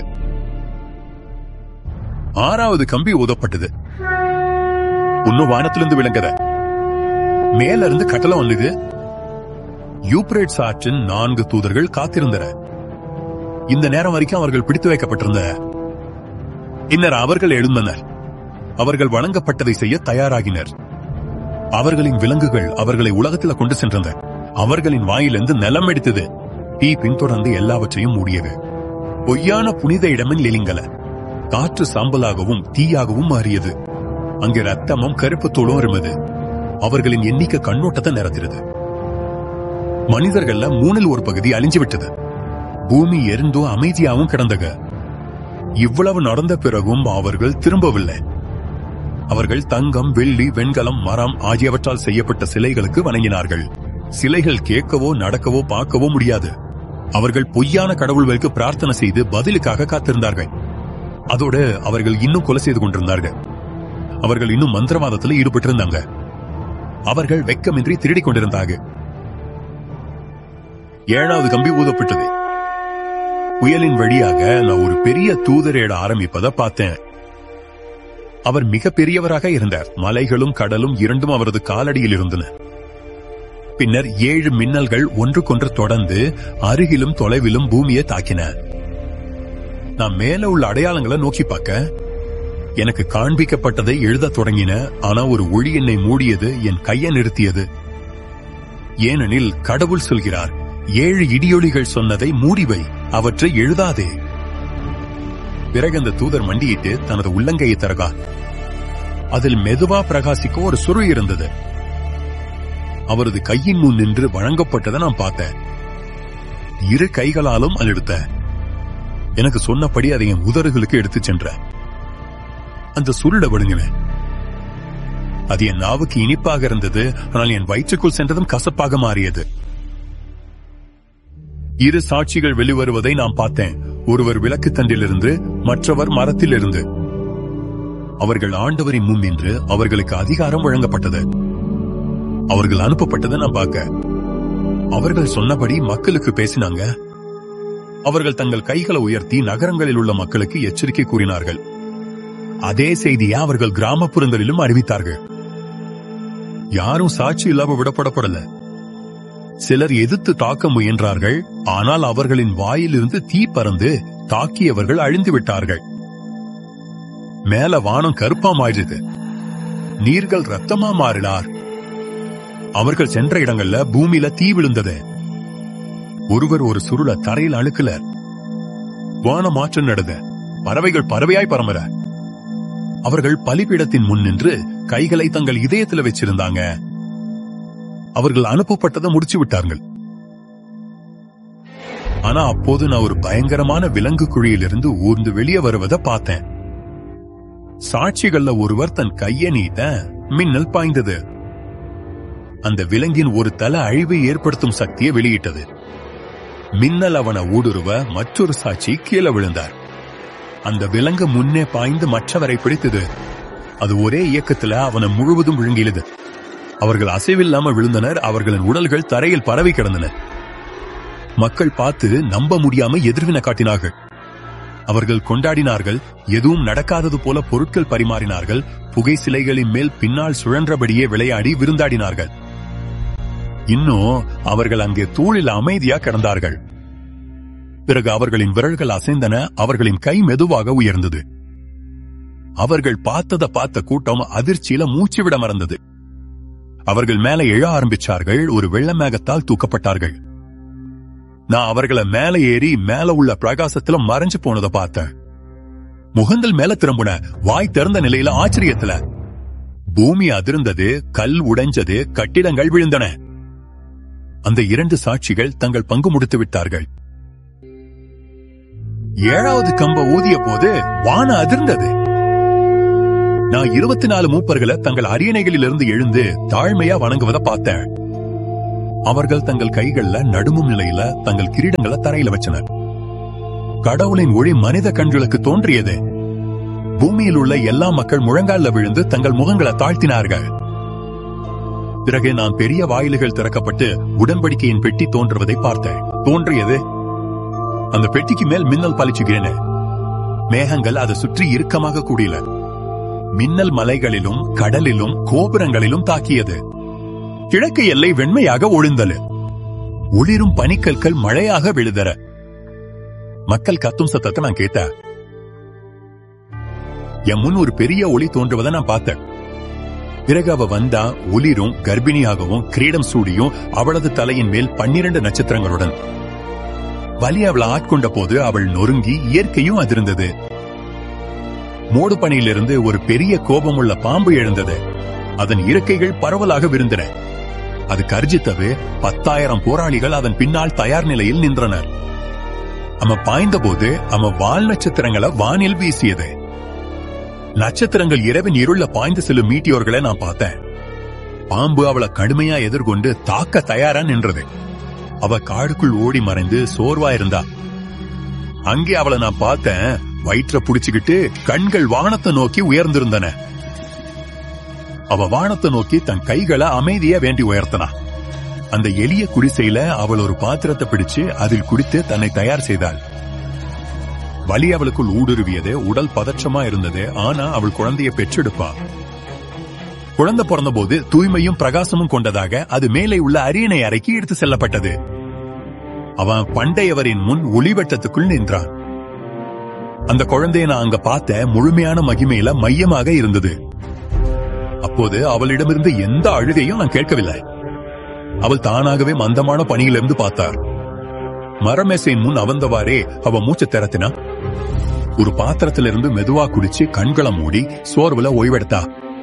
6வது கம்பி ஊதப்பட்டது. இன்னும் வானத்திலிருந்து விளங்குற மேல இருந்து கட்டளை வந்தது. யூப்ரேட்ஸ் ஆற்றின் 4 தூதர்கள் காத்திருந்தனர். இந்த நேரம் வரைக்கும் அவர்கள் பிடித்து வைக்கப்பட்டிருந்தனர். பின்னர் அவர்கள் எழுந்தனர். அவர்கள் வழங்கப்பட்டதை செய்ய தயாராகினர். அவர்களின் விலங்குகள் அவர்களை உலகத்தில் கொண்டு சென்றன. அவர்களின் வாயிலிருந்து நிலம் எடுத்தது. தீ பின்தொடர்ந்து எல்லாவற்றையும் மூடியது. பொய்யான புனித இடமின் எலிங்கல. காற்று சாம்பலாகவும் தீயாகவும் மாறியது. அங்கே ரத்தமும் கருப்புத்தோடும் இருந்தது. அவர்களின் எண்ணிக்கை கண்ணோட்டத்தை நிறத்திறது. மனிதர்கள்ல 1/3 பகுதி அழிஞ்சு விட்டது. பூமி எரிந்தோ அமைதியாகவும் கிடந்தக. இவ்வளவு நடந்த பிறகும் அவர்கள் திரும்பவில்லை. அவர்கள் தங்கம், வெள்ளி, வெண்கலம், மரம் ஆகியவற்றால் செய்யப்பட்ட சிலைகளுக்கு வணங்கினார்கள். சிலைகள் கேட்கவோ நடக்கவோ பார்க்கவோ முடியாது. அவர்கள் பொய்யான கடவுள்களுக்கு பிரார்த்தனை செய்து பதிலுக்காக காத்திருந்தார்கள். அதோடு அவர்கள் இன்னும் கொலை செய்து கொண்டிருந்தார்கள். அவர்கள் இன்னும் மந்திரவாதத்தில் ஈடுபட்டிருந்தாங்க. அவர்கள் வெக்கமின்றி திருடிக் கொண்டிருந்தார்கள். 7வது கம்பி ஊதப்பட்டது. புயலின் வழியாக நான் ஒரு பெரிய தூதரேட ஆரம்பிப்பதை பார்த்தேன். அவர் மிக பெரியவராக இருந்தார். மலைகளும் கடலும் இரண்டும் அவரது காலடியில் இருந்தன. பின்னர் 7 மின்னல்கள் ஒன்றுக்கொன்று தொடர்ந்து அருகிலும் தொலைவிலும் பூமியை தாக்கின. நான் மேல உள்ள அடையாளங்களை நோக்கி பார்க்க எனக்கு காண்பிக்கப்பட்டதை எழுத தொடங்கின. ஆனா ஒரு ஒளி என்னை மூடியது, என் கையை நிறுத்தியது. ஏனெனில் கடவுள் சொல்கிறார், 7 இடியொலிகள் சொன்னதை மூடிவை, அவற்றை எழுதாதே. பிறகு அந்த தூதர் மண்டியிட்டு தனது உள்ளங்கையை தரகார். அதில் மெதுவா பிரகாசிக்க ஒரு சுருள் இருந்தது. அவரது கையின் முன் நின்று வழங்கப்பட்டதை நான் பார்த்தேன். 2 கைகளாலும் அழுத்த. எனக்கு சொன்னபடி அதை என் உதறுகளுக்கு எடுத்துச் சென்ற. அந்த சுருளை விழுங்கினேன். அது என் நாவுக்கு இனிப்பாக இருந்தது, ஆனால் என் வயிற்றுக்குள் சென்றதும் கசப்பாக மாறியது. 2 சாட்சிகள் வெளிவருவதை நான் பார்த்தேன். ஒருவர் விளக்கு தண்டிலிருந்து, மற்றவர் மரத்திலிருந்து. அவர்கள் ஆண்டவரின் முன் நின்று அவர்களுக்கு அதிகாரம் வழங்கப்பட்டது. அவர்கள் அனுப்பப்பட்டதை நான் பார்க்க. அவர்கள் சொன்னபடி மக்களுக்கு பேசினாங்க. அவர்கள் தங்கள் கைகளை உயர்த்தி நகரங்களில் உள்ள மக்களுக்கு எச்சரிக்கை கூறினார்கள். அதே செய்தியை அவர்கள் கிராமப்புறங்களிலும் அறிவித்தார்கள். யாரும் சாட்சி இல்லாம விடப்படப்படல. சிலர் எதிர்த்து தாக்க முயன்றார்கள், ஆனால் அவர்களின் வாயிலிருந்து தீ பறந்து தாக்கியவர்கள் அழிந்து விட்டார்கள். மேல வானம் கருப்பா மாறியது. நீர்கள் ரத்தமா மாறினார். அவர்கள் சென்ற இடங்கள்ல பூமியில தீ விழுந்தது. ஒருவர் ஒரு சுருள தரையில் அழுக்கல. வான மாற்றம் நடந்த. பறவைகள் பறவையாய் பரம்பர. அவர்கள் பலிபீடத்தின் முன் நின்று கைகளை தங்கள் இதயத்தில் வச்சிருந்தாங்க. அவர்கள் அனுப்பப்பட்டதை முடிச்சு விட்டார்கள். ஆனா அப்போது நான் ஒரு பயங்கரமான விலங்கு குழியிலிருந்து ஊர்ந்து வெளியே வருவதை பார்த்தேன். சாட்சிகள்ல ஒருவர் தன் கையை நீட்ட மின்னல் பாய்ந்தது. அந்த விலங்கின் ஒரு தல அழிவை ஏற்படுத்தும் சக்தியை வெளியிட்டது. மின்னல் அவனை ஊடுருவ மற்றொரு சாட்சி கீழே விழுந்தார். அந்த விலங்கு முன்னே பாய்ந்து மற்றவரை பிடித்தது. அது ஒரே இயக்கத்துல அவனை முழுவதும் விழுங்கியது. அவர்கள் அசைவில்லாம விழுந்தனர். அவர்களின் உடல்கள் தரையில் பரவி கிடந்தன. மக்கள் பார்த்து நம்ப முடியாம எதிர்வினை காட்டினார்கள். அவர்கள் கொண்டாடினார்கள். எதுவும் நடக்காதது போல பொருட்கள் பரிமாறினார்கள். புகை சிலைகளின் மேல் பின்னால் சுழன்றபடியே விளையாடி விருந்தாடினார்கள். இன்னும் அவர்கள் அங்கே தூளில் அமைதியா கிடந்தார்கள். பிறகு அவர்களின் விரல்கள் அசைந்தன. அவர்களின் கை மெதுவாக உயர்ந்தது. அவர்கள் பார்த்த கூட்டம் அதிர்ச்சியில மூச்சு விட மறந்தது. அவர்கள் மேல எழ ஆரம்பிச்சார்கள். ஒரு வெள்ள மேகத்தால் தூக்கப்பட்டார்கள். நான் அவர்களை மேல ஏறி மேல உள்ள பிரகாசத்துல மறைஞ்சு போனதை பார்த்தேன். முகங்கள் மேல திரும்பின, வாய் திறந்த நிலையில ஆச்சரியத்துல. பூமி அதிர்ந்தது, கல் உடைஞ்சது, கட்டிடங்கள் விழுந்தன. அந்த 2 சாட்சிகள் தங்கள் பங்கு முடித்து விட்டார்கள். 7வது கம்ப ஊதிய போது வானம் அதிர்ந்தது. நான் 24 மூப்பர்களை தங்கள் அரியணைகளிலிருந்து எழுந்து தாழ்மையா வணங்குவதை பார்த்தேன். அவர்கள் தங்கள் கைகள்ல நடுமும் நிலையில தங்கள் கிரீடங்களை தரையில வச்சனர். கடவுளின் ஒளி மனித கண்களுக்கு தோன்றியது. பூமியில் உள்ள எல்லா மக்கள் முழங்கால விழுந்து தங்கள் முகங்களை தாழ்த்தினார்கள். பிறகு நான் பெரிய வாயில்கள் திறக்கப்பட்டு உடன்படிக்கையின் பெட்டி தோன்றுவதை பார்த்தேன். தோன்றியது. அந்த பெட்டிக்கு மேல் மின்னல் பளிச்சுகிறேன். மேகங்கள் அதை சுற்றி இறுக்கமாக கூடியல. மின்னல் மலைகளிலும் கடலிலும் கோபுரங்களிலும் தாக்கியது. கிழக்கு எல்லை வெண்மையாக ஒளிந்தது. ஒளிரும் பனிக்கற்கள் மழையாக விழுதற. மக்கள் கத்தும் சத்தத்தை நான் கேட்டேன். என் முன் ஒரு பெரிய ஒளி தோன்றுவதை நான் பார்த்தேன். பிறகு அவ வந்தா ஒளிரும் கர்ப்பிணியாகவும் கிரீடம் சூடியும் அவளது தலையின் மேல் 12 நட்சத்திரங்களுடன். வலி அவளை ஆட்கொண்ட போது அவள் நொறுங்கி இயற்கையும் அதிர்ந்தது. மூடு பனியிலிருந்து ஒரு பெரிய கோபமுள்ள பாம்பு எழுந்தது. அதன் இறக்கைகள் பரவலாக விருந்தன. அது கர்ஜித்தது. 10,000 போராளிகள் அதன் பின்னால் தயார் நிலையில் நின்றனர். அவன் பாய்ந்த போது அவன் வால் நட்சத்திரங்களை வானில் வீசியது. நட்சத்திரங்கள் இரவின் இருள பாய்ந்து செல்லும் மீட்டியோர்களை நான் பார்த்தேன். பாம்பு அவளை கடுமையா எதிர்கொண்டு தாக்க தயாரா நின்றது. அவ காடுக்குள் ஓடி மறைந்து சோர்வா இருந்தா. அங்கே அவளை நான் பார்த்தேன். வயிற்ற புடிச்சுக்கிட்டு கண்கள் வானத்தை நோக்கி உயர்ந்திருந்தன. அவ வானத்தை நோக்கி தன் கைகளை அமைதியா வேண்டி உயர்த்தனா. அந்த எளிய குடிசையில அவள் ஒரு பாத்திரத்தை பிடிச்சு அதில் குடித்து தன்னை தயார் செய்தாள். வலி அவளுக்குள் ஊடுருவியது. உடல் பதற்றமா இருந்தது. ஆனா அவள் குழந்தையை பெற்றெடுப்பா. குழந்தை பிறந்த போது தூய்மையும் பிரகாசமும் கொண்டதாக அது மேலே உள்ள அரியணை அறைக்கு எடுத்து செல்லப்பட்டது. அவன் பண்டையவரின் முன் ஒளிவட்டத்துக்குள் நின்றான். அந்த குழந்தையை நான் அங்க பார்த்த முழுமையான மகிமையில மையமாக இருந்தது. அப்போது அவளிடமிருந்து எந்த அழுகையும் நான் கேட்கவில்லை. அவள் தானாகவே மந்தமான பணியிலிருந்து பார்த்தார். மரமேசையின் முன் அவந்தவாறே அவ மூச்சு திறத்தினா. ஒரு பாத்திரத்திலிருந்து மெதுவா குடிச்சு கண்களை மூடி சோர்வுல ஓய்வெடுத்தா.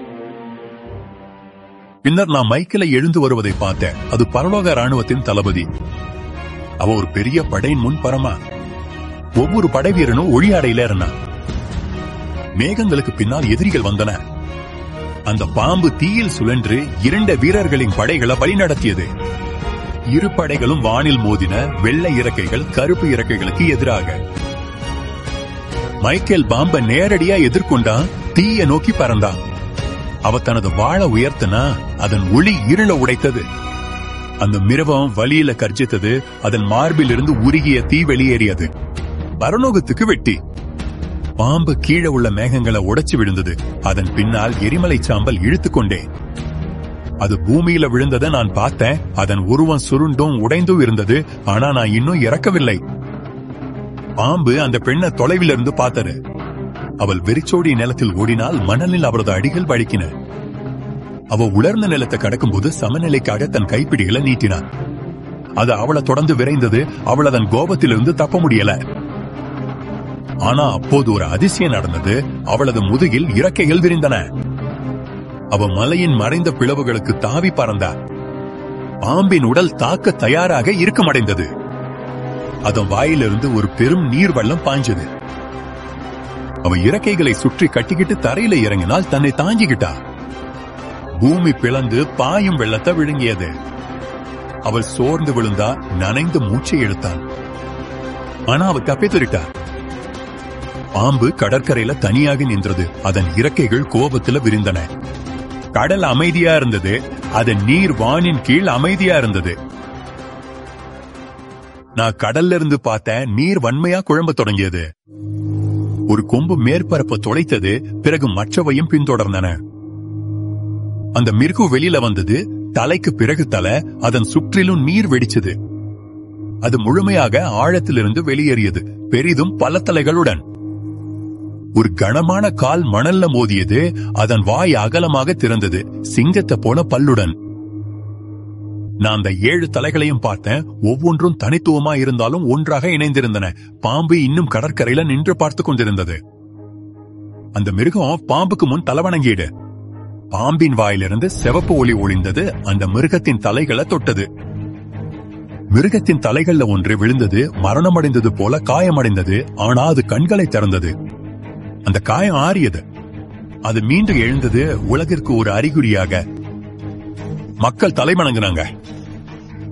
பின்னர் நான் மைக்கில எழுந்து வருவதை பார்த்தேன். அது பரலோக ராணுவத்தின் தளபதி. அவ ஒரு பெரிய படையின் முன் பரமா. ஒவ்வொரு படை வீரனும் ஒளியாடையில இருந்தான். மேகங்களுக்கு பின்னால் எதிரிகள் வந்தன. அந்த பாம்பு தீயில் சுழன்று 2 வீரர்களின் படைகளை வழிநடத்தியது. இரு படைகளும் வானில் மோதின. வெள்ளை இறக்கைகள் கருப்பு இறக்கைகளுக்கு எதிராக. மைக்கேல் பாம்பை நேரடியா எதிர்கொண்டா. தீய நோக்கி பறந்தான். அவ தனது வாழை உயர்த்தினா. அதன் ஒளி இருள உடைத்தது. அந்த மிருகம் வலியில கர்ஜித்தது. அதன் மார்பில் இருந்து உருகிய தீ வெளியேறியது. பரலோகத்துக்கு வெட்டி. பாம்பு கீழே உள்ள மேகங்களை உடைச்சு விழுந்தது. அதன் பின்னால் எரிமலை சாம்பல் இழுத்துக்கொண்டே. அது பூமியில விழுந்ததை நான் பார்த்தேன். அதன் உருவம் சுருண்டும் உடைந்தும் இருந்தது. ஆனா நான் இன்னும் இறக்கவில்லை. பாம்பு அந்த பெண்ணை தொலைவில் இருந்து பார்த்தது. அவள் வெறிச்சோடி நிலத்தில் ஓடினால் மணலில் அவரது அடிகள் வழுக்கின. அவ உலர்ந்த நிலத்தை கடக்கும் போது சமநிலைக்காக தன் கைப்பிடிகளை நீட்டினான். அது அவளை தொடர்ந்து விரைந்தது. அவள் அதன் கோபத்திலிருந்து தப்ப முடியல. ஆனா அப்போது ஒரு அதிசயம் நடந்தது. அவளது முதுகில் இறக்கைகள் விரிந்தன. அவ மலையின் மறைந்த பிளவுகளுக்கு தாவி பறந்தார். பாம்பின் உடல் தாக்க தயாராக இறுக்கமடைந்தது. அதன் வாயிலிருந்து ஒரு பெரும் நீர் வெள்ளம் பாய்ஞ்சது. அவ இறக்கைகளை சுற்றி கட்டிக்கிட்டு தரையில இறங்கினால் தன்னை தாங்கிக்கிட்டா. பூமி பிளந்து பாயும் வெள்ளத்தை விழுங்கியது. அவள் சோர்ந்து விழுந்தா. நனைந்து மூச்சை இழுத்தான். ஆனா அவ தப்பித்துட்டா. பாம்பு கடற்கரையில தனியாக நின்றது. அதன் இறக்கைகள் கோபத்துல விரிந்தன. கடல் அமைதியா இருந்தது. அதன் நீர் வானின் கீழ் அமைதியா இருந்தது. நான் கடல்ல இருந்து பார்த்த நீர் வன்மையா குழம்ப தொடங்கியது. ஒரு கொம்பு மேற்பரப்பை தொலைத்தது. பிறகு மற்றவையும் பின்தொடர்ந்தன. அந்த மிருகம் வெளியில வந்தது. தலைக்கு பிறகு தலை. அதன் சுற்றிலும் நீர் வெடிச்சது. அது முழுமையாக ஆழத்திலிருந்து வெளியேறியது. பெரிதும் பல தலைகளுடன். ஒரு கனமான கால் மணல்ல மோதியது. அதன் வாய் அகலமாக திறந்தது. சிங்கத்தை போல பல்லுடன். நான் அந்த 7 தலைகளையும் பார்த்தேன். ஒவ்வொன்றும் தனித்துவமா இருந்தாலும் ஒன்றாக இணைந்திருந்தன. பாம்பு இன்னும் கடற்கரையில நின்று பார்த்து கொண்டிருந்தது. அந்த மிருகம் பாம்புக்கு முன் தலைவணங்கிடு. பாம்பின் வாயிலிருந்து சிவப்பு ஒளி ஒளிந்தது. அந்த மிருகத்தின் தலைகளை தொட்டது. மிருகத்தின் தலைகள்ல ஒன்று விழுந்தது. மரணமடைந்தது போல காயமடைந்தது. ஆனா அது கண்களை திறந்தது. அந்த காயம் ஆறியது. அது மீண்டும் எழுந்தது. உலகிற்கு ஒரு அறிகுறியாக. மக்கள் தலைவணங்கினாங்க.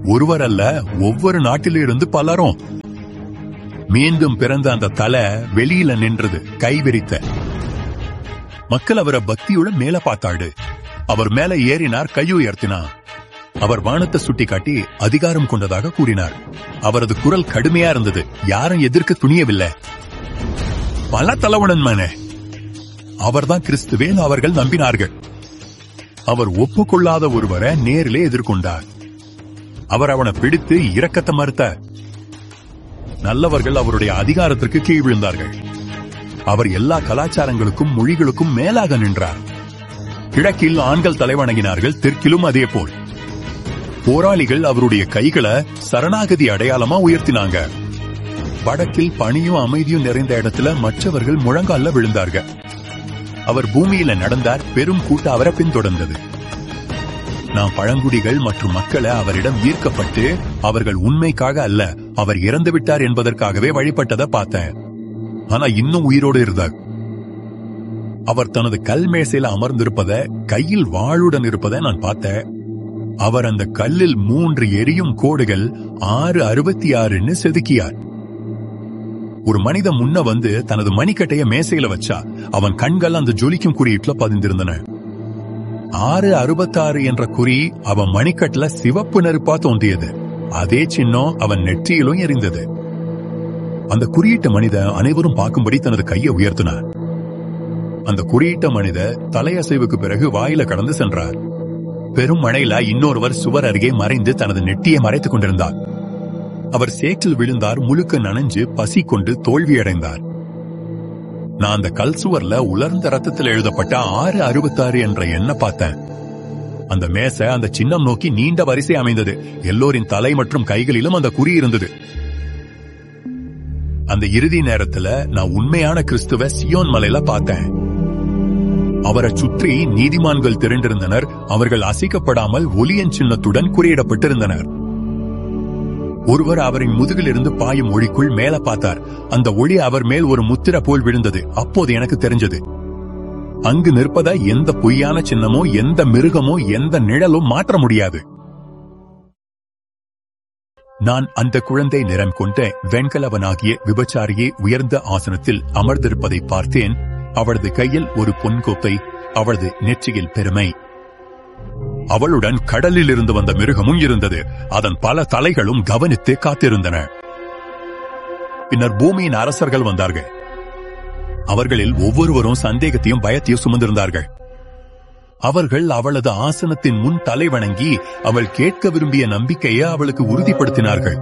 ஒருவர் அல்ல, ஒவ்வொரு நாட்டிலிருந்து பலரும். மீண்டும் பிறந்த அந்த தலை வெளியில நின்றது, கைவிரித்த. மக்கள் அவரை பக்தியுடன் மேல பார்த்தாடு. அவர் மேல ஏறினார், கையுயர்த்தினார். அவர் வானத்தை சுட்டி காட்டி அதிகாரம் கொண்டதாக கூறினார். அவரது குரல் கடுமையா இருந்தது. யாரும் எதிர்க்க துணியவில்லை. பல தலைவனன் மனே, அவர்தான் கிறிஸ்துவேன் அவர்கள் நம்பினார்கள். அவர் ஒப்புக்கொள்ளாத ஒருவரை நேரிலே எதிர்கொண்டார். அவர் அவனை பிடித்து இரக்கத்தை மறுத்தார். நல்லவர்கள் அவருடைய அதிகாரத்திற்கு கீழ் விழுந்தார்கள். அவர் எல்லா கலாச்சாரங்களுக்கும் மொழிகளுக்கும் மேலாக நின்றார். கிழக்கில் ஆண்கள் தலைவணங்கினார்கள், தெற்கிலும் அதே போல். போராளிகள் அவருடைய கைகளை சரணாகதி அடையாளமா உயர்த்தினாங்க. வடக்கில் பணியும் அமைதியும் நிறைந்த இடத்துல மற்றவர்கள் முழங்கால விழுந்தார்கள். அவர் பூமியில நடந்தார், பெரும் கூட்டம் அவரை பின்தொடர்ந்தது. நாம் பழங்குடிகள் மற்றும் மக்களை அவரிடம் ஈர்க்கப்பட்டு அவர்கள் உண்மைக்காக அல்ல, அவர் இறந்து விட்டார் என்பதற்காகவே வழிபட்டதை பார்த்தேன். ஆனா இன்னும் உயிரோடு இருந்தார். அவர் தனது கல் மேசையில அமர்ந்திருப்பத, கையில் வாளுடன் இருப்பதை நான் பார்த்தேன். அவர் அந்த கல்லில் 3 எரியும் கோடுகள் 666 செதுக்கியார். ஒரு மனிதன் முன்ன வந்து தனது மணிக்கட்டைய மேசையில வச்சா அவன் கண்கள் அந்த ஜொலிக்கும் குறியீட்டுல பதிந்திருந்தன. 666 என்ற குறி அவன் மணிக்கட்டுல சிவப்பு நெருப்பா தோன்றியது. அதே சின்னம் அவன் நெற்றியிலும் எரிந்தது. அந்த குறியீட்ட மனிதன் அனைவரும் பார்க்கும்படி தனது கையை உயர்த்தினார். அந்த குறியீட்ட மனிதர் தலையசைவுக்கு பிறகு வாயில கடந்து சென்றார். பெரும் மழையில இன்னொருவர் சுவர் அருகே மறைந்து தனது நெட்டியை மறைத்துக் கொண்டிருந்தார். அவர் சேற்றில் விழுந்தார், முழுக்க நனைஞ்சு பசி கொண்டு தோல்வியடைந்தார். நான் அந்த கல் சுவர்ல உலர்ந்த ரத்தத்தில் எழுதப்பட்ட 666 என்ற எண்ணை பார்த்தேன். அந்த மேசை அந்த சின்னம் நோக்கி நீண்ட வரிசை அமைந்தது. எல்லோரின் தலை மற்றும் கைகளிலும் அந்த குறி இருந்தது. அந்த இறுதி நேரத்துல நான் உண்மையான கிறிஸ்துவ சியோன் மலையில பார்த்தேன். அவரை சுற்றி நீதிமான்கள் திரண்டிருந்தனர். அவர்கள் அசைக்கப்படாமல் ஒளியன் சின்னத்துடன் குறியிடப்பட்டிருந்தனர். ஒருவர் அவரின் முதுகிலிருந்து பாயும் ஒளிக்குள் மேல பார்த்தார். அந்த ஒளி அவர் மேல் ஒரு முத்திரை போல் விழுந்தது. அப்போது எனக்கு தெரிஞ்சது, அங்கு நிற்பத எந்த பொய்யான சின்னமோ, எந்த மிருகமோ, எந்த நிழலும் மாற்ற முடியாது. நான் அந்த குழந்தை நிறம் கொண்ட வெண்கலவனாகிய விபச்சாரியை உயர்ந்த ஆசனத்தில் அமர்ந்திருப்பதை பார்த்தேன். அவளது கையில் ஒரு பொன்கோப்பை, அவளது நெற்றியில் பெருமை. அவளுடன் கடலில் இருந்து வந்த மிருகமும் இருந்தது. அதன் பல தலைகளும் கவனித்து காத்திருந்தன. பின்னர் பூமியின் அரசர்கள் வந்தார்கள். அவர்களில் ஒவ்வொருவரும் சந்தேகத்தையும் பயத்தையும் சுமந்திருந்தார்கள். அவர்கள் அவளது ஆசனத்தின் முன் தலை வணங்கி அவள் கேட்க விரும்பிய நம்பிக்கையை அவளுக்கு உறுதிப்படுத்தினார்கள்.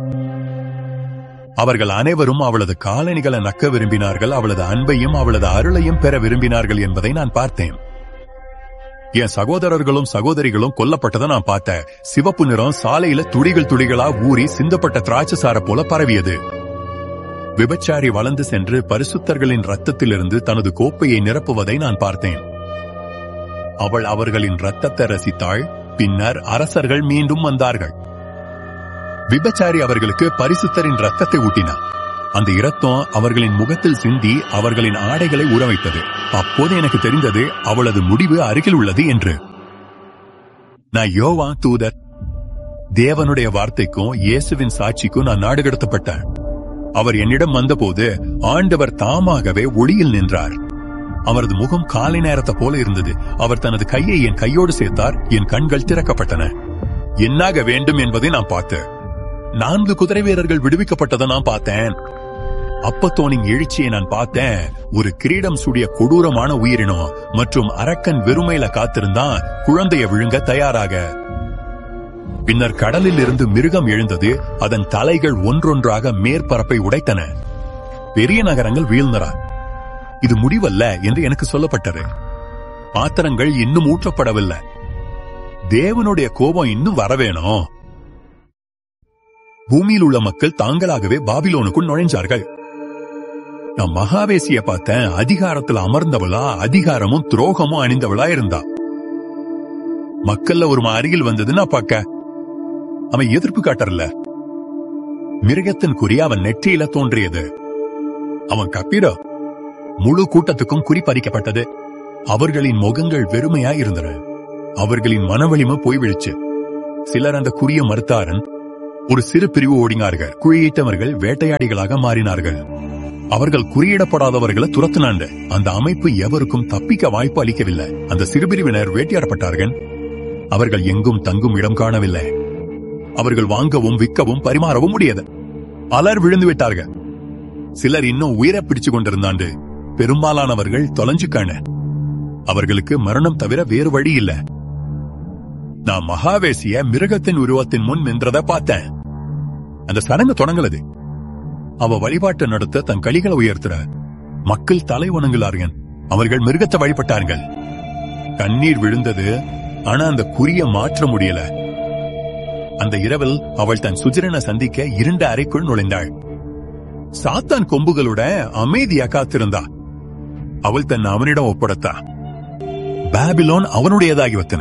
அவர்கள் அனைவரும் அவளது காலணிகளை நக்க விரும்பினார்கள். அவளது அன்பையும் அவளது அருளையும் பெற விரும்பினார்கள் என்பதை நான் பார்த்தேன். என் சகோதரர்களும் சகோதரிகளும் கொல்லப்பட்டதை நான் பார்த்தேன். சிவப்பு நிறம் சாலையில துளிகள் துளிகளா ஊறி சிந்தப்பட்ட திராட்சைசார போல பரவியது. விபச்சாரி வளர்ந்து சென்று பரிசுத்தர்களின் ரத்தத்திலிருந்து தனது கோப்பையை நிரப்புவதை நான் பார்த்தேன். அவள் அவர்களின் ரத்தத்தை ரசித்தாள். பின்னர் அரசர்கள் மீண்டும் வந்தார்கள். விபச்சாரி அவர்களுக்கு பரிசுத்தரின் ரத்தத்தை ஊட்டினார். அந்த இரத்தம் அவர்களின் முகத்தில் சிந்தி அவர்களின் ஆடைகளை ஊற வைத்தது. அப்போது எனக்கு தெரிந்தது அவளது முடிவு அருகில் உள்ளது என்று. நான் யோவான் தூதர். தேவனுடைய வார்த்தைக்கும் இயேசுவின் சாட்சிக்கும் நான் நாடு கடத்தப்பட்டேன். அவர் என்னிடம் வந்தபோது ஆண்டவர் தாமாகவே ஒளியில் நின்றார். அவரது முகம் காலை நேரத்தை போல இருந்தது. அவர் தனது கையை என் கையோடு சேர்த்தார். என் கண்கள் திறக்கப்பட்டன. என்னாக வேண்டும் என்பதை நான் பார்த்தேன். 4 குதிரை வீரர்கள் விடுவிக்கப்பட்டதை நான் பார்த்தேன். அப்பத்தோனின் எழுச்சியை நான் பார்த்தேன். ஒரு கிரீடம் சூடிய கொடூரமான உயிரினம் மற்றும் அரக்கன் வெறுமையில காத்திருந்தான், குழந்தைய விழுங்க தயாராக. பின்னர் கடலில் இருந்து மிருகம் எழுந்தது. அதன் தலைகள் ஒன்றொன்றாக மேற்பரப்பை உடைத்தன. பெரிய நகரங்கள் வீழ்ந்தன. இது முடிவல்ல என்று எனக்கு சொல்லப்பட்டது. பாத்திரங்கள் இன்னும் ஊற்றப்படவில்லை. தேவனுடைய கோபம் இன்னும் வரவேணும். பூமியில் உள்ள மக்கள் தாங்களாகவே பாபிலோனுக்குள் நுழைஞ்சார்கள். நான் மகாவேசிய பார்த்தேன். அதிகாரத்தில் அமர்ந்தவளா, அதிகாரமும் துரோகமும் அணிந்தவளா இருந்தா. மக்கள்ல ஒரு அருகில் வந்தது நான் பார்க்க. அவன் எதிர்ப்பு காட்டறல. மிருகத்தின் குறி அவன் நெற்றியில தோன்றியது. அவன் கப்பிட முழு கூட்டத்துக்கும் குறி பறிக்கப்பட்டது. அவர்களின் முகங்கள் வெறுமையா இருந்தன. அவர்களின் மனவலிமை போய்விடுச்சு. சிலர் அந்த குறிய மறுத்தாரன். ஒரு சிறு பிரிவு ஓடினார்கள். குழியிட்டவர்கள் வேட்டையாடிகளாக மாறினார்கள். அவர்கள் குறியிடப்படாதவர்களை துரத்தினாங்க. அந்த அமைப்பு எவருக்கும் தப்பிக்க வாய்ப்பு அளிக்கவில்லை. அந்த சிறுபிரிவினர் வேட்டையாடப்பட்டார்கள். அவர்கள் எங்கும் தங்கும் இடம் காணவில்லை. அவர்கள் வாங்கவும் விற்கவும் பரிமாறவும் முடியாது. பலர் விழுந்து விட்டார்கள். சிலர் இன்னும் உயிரை பிடிச்சு கொண்டிருந்தாண்டு. பெரும்பாலானவர்கள் தொலைஞ்சுக்கான. அவர்களுக்கு மரணம் தவிர வேறு வழி இல்ல. நான் மகாவேசிய மிருகத்தின் உருவத்தின் முன் நின்றத பார்த்தேன். அந்த சடங்கு தொடங்கலது. அவ வழிபாட்டை நடத்த தன் களிகளை உயர்த்துற மக்கள் தலை வணங்குகிறார்கள். அவர்கள் மிருகத்தை வழிபட்டார்கள். கண்ணீர் விழுந்தது. ஆனா அந்த குறிய மாற்ற முடியல. அந்த இரவில் அவள் தன் சுஜரனை சந்திக்க இருண்ட அறைக்குள் நுழைந்தாள். சாத்தான் கொம்புகளோட அமைதியா காத்திருந்தா. அவள் தன் அவனிடம் ஒப்படைத்தா. பாபிலோன் அவனுடையதாகி வந்தன.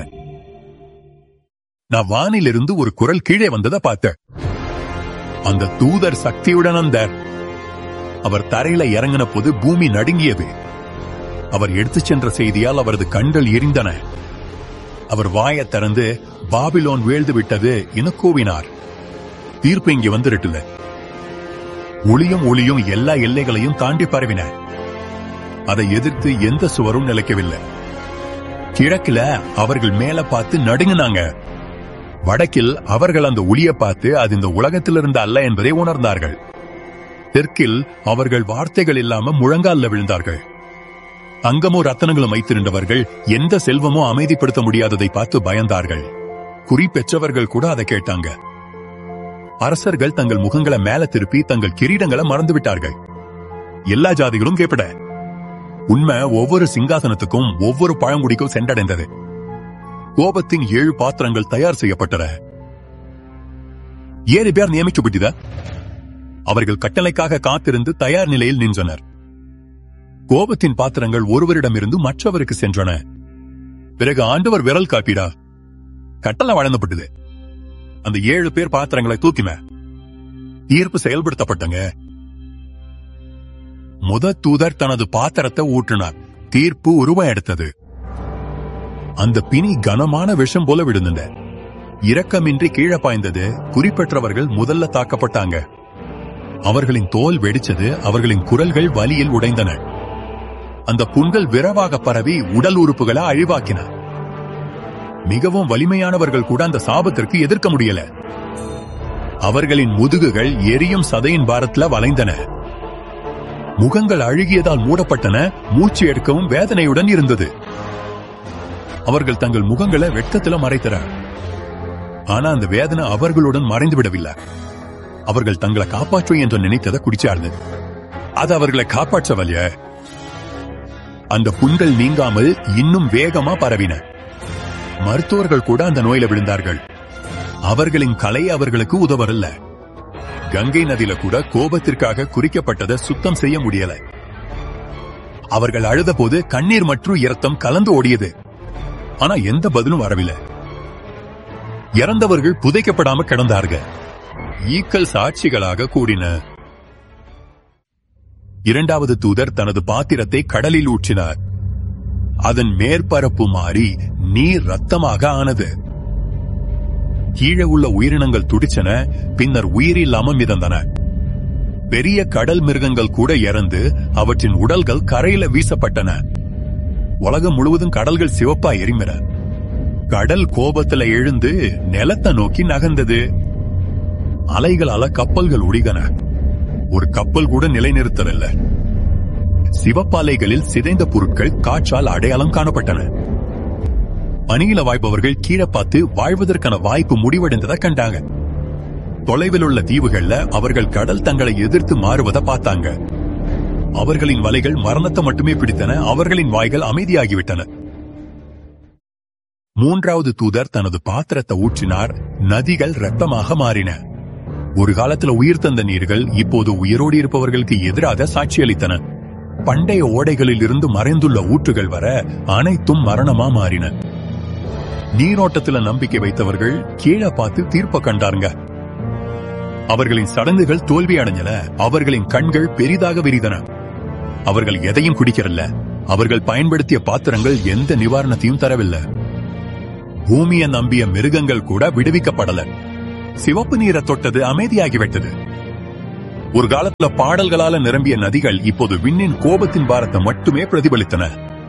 நான் வானிலிருந்து ஒரு குரல் கீழே வந்ததை பார்த்தேன். அந்த தூதர் சக்தியுடன் வந்தார். அவர் தரையில இறங்கின போது பூமி நடுங்கியது. அவர் எடுத்துச் சென்ற செய்தியால் அவரது கண்கள் எரிந்தன. அவர் வாயை திறந்து பாபிலோன் வீழ்ந்து விட்டது என கூவினார். தீர்ப்பு இங்கே வந்துருட்டுல. ஒளியும் எல்லா எல்லைகளையும் தாண்டி பரவின. அதை எதிர்த்து எந்த சுவரும் நிலைக்கவில்லை. கிழக்கில அவர்கள் மேல பார்த்து நடுங்கினாங்க. வடக்கில் அவர்கள் அந்த ஒளியை பார்த்து அது இந்த உலகத்திலிருந்து அல்ல என்பதை உணர்ந்தார்கள். தெற்கில் அவர்கள் வார்த்தைகள் இல்லாம முழங்கால்ல விழுந்தார்கள். தங்கமும் ரத்தனங்களும் வைத்திருந்தவர்கள் எந்த செல்வமோ அமைதிப்படுத்த முடியாததை பார்த்து பயந்தார்கள். குறி பெற்றவர்கள் கூட அதை கேட்டாங்க. அரசர்கள் தங்கள் முகங்களை மேல திருப்பி தங்கள் கிரீடங்களை மறந்துவிட்டார்கள். எல்லா ஜாதிகளும் கேட்பட. உண்மை ஒவ்வொரு சிங்காசனத்துக்கும் ஒவ்வொரு பழங்குடிக்கும் சென்றடைந்தது. கோபத்தின் 7 பாத்திரங்கள் தயார் செய்யப்பட்டன. 7 பேர் நியமிக்கப்பட்டத. அவர்கள் கட்டளைக்காக காத்திருந்து தயார் நிலையில் நின்றனர். கோபத்தின் பாத்திரங்கள் ஒருவரிடமிருந்து மற்றவருக்கு சென்றன. பிறகு ஆண்டவர் விரல் காப்பிடா கட்டளை வழங்கப்பட்டது. அந்த 7 பேர் பாத்திரங்களை தூக்கின. தீர்ப்பு செயல்படுத்தப்பட்டங்க. தூதர் தனது பாத்திரத்தை ஊற்றினார். தீர்ப்பு உருவம் எடுத்தது. அந்த பிணி கனமான விஷம் போல விழுந்த. இரக்கமின்றி கீழே பாய்ந்தது. குறிப்பெற்றவர்கள் முதல்ல தாக்கப்பட்டாங்க. அவர்களின் தோல் வெடிச்சது. அவர்களின் குரல்கள் வலியில் உடைந்தன. அந்த புண்கள் விரைவாக பரவி உடல் உறுப்புகளை அழிவாக்கின. மிகவும் வலிமையானவர்கள் கூட அந்த சாபத்திற்கு எதிர்க்க முடியல. அவர்களின் முதுகுகள் எரியும் சதையின் பாரத்துல வளைந்தன. முகங்கள் அழுகியதால் மூடப்பட்டன. மூச்சு எடுக்கவும் வேதனையுடன் இருந்தது. அவர்கள் தங்கள் முகங்களை வெட்கத்துல மறைத்தனர். ஆனா அந்த வேதனை அவர்களுடன் மறைந்து விடவில்லை. அவர்கள் தங்களை காப்பாற்றுவோம் என்று நினைத்ததை குடிச்சார்கள். அது அவர்களை காப்பாற்றவல்ல. அந்த புண்கள் நீங்காமல் இன்னும் வேகமா பரவின. மருத்துவர்கள் கூட அந்த நோயில விழுந்தார்கள். அவர்களின் கலை அவர்களுக்கு உதவவில்லை. கங்கை நதியில கூட கோபத்திற்காக குறிக்கப்பட்டதை சுத்தம் செய்ய முடியல. அவர்கள் அழுத போது கண்ணீர் மற்றும் இரத்தம் கலந்து ஓடியது. ஆனா எந்த பதிலும் வரவில்லை. இறந்தவர்கள் புதைக்கப்படாம கிடந்தார்கள். ஈக்கள் சாட்சிகளாக கூடின. 2வது தூதர் தனது பாத்திரத்தை கடலில் ஊற்றினார். அதன் மேற்பரப்பு மாறி நீர் ரத்தமாக ஆனது. கீழே உள்ள உயிரினங்கள் துடிச்சன. பின்னர் உயிரில்லாம மிதந்தன. பெரிய கடல் மிருகங்கள் கூட இறந்து அவற்றின் உடல்கள் கரையில வீசப்பட்டன. உலகம் முழுவதும் கடல்கள் சிவப்பா எரிமின. கடல் கோபத்துல எழுந்து நிலத்தை நோக்கி நகர்ந்தது. அலைகளால கப்பல்கள் உடிகன. ஒரு கப்பல் கூட நிலைநிறுத்தவில்லை. சிவப்பாலைகளில் சிதைந்த பொருட்கள் காற்றால் அடையாளம் காணப்பட்டன. பணியில வாய்ப்பவர்கள் கீழே பார்த்து வாழ்வதற்கான வாய்ப்பு முடிவடைந்ததை கண்டாங்க. தொலைவில் உள்ள தீவுகள்ல அவர்கள் கடல் தங்களை எதிர்த்து மாறுவதை பார்த்தாங்க. அவர்களின் வலைகள் மரணத்தை மட்டுமே பிடித்தன. அவர்களின் வாய்கள் அமைதியாகிவிட்டன. 3வது தூதர் தனது பாத்திரத்தை ஊற்றினார். நதிகள் இரத்தமாக மாறின. ஒரு காலத்துல உயிர் தந்த நீர்கள் இப்போது உயிரோடு இருப்பவர்களுக்கு எதிராக சாட்சியளித்தன. பண்டைய ஓடைகளில் இருந்து மறைந்துள்ள ஊற்றுகள் வர அனைத்தும் மரணமா மாறின. நீரோட்டத்துல நம்பிக்கை வைத்தவர்கள் கீழே பார்த்து தீர்ப்ப கண்டாருங்க. அவர்களின் சடங்குகள் தோல்வி அடைஞ்சன. அவர்களின் கண்கள் பெரிதாக விரிதன. அவர்கள் எதையும் குடிக்கிறல்ல. அவர்கள் பயன்படுத்திய பாத்திரங்கள் எந்த நிவாரணத்தையும் தரவில்லை. பூமியை நம்பிய மிருகங்கள் கூட விடுவிக்கப்படல. சிவப்பு நீரை தொட்டது அமைதியாகிவிட்டது. ஒரு காலத்துல பாடல்களால நிரம்பிய நதிகள் இப்போது விண்ணின் கோபத்தின் பாரத்தை மட்டுமே பிரதிபலித்தன.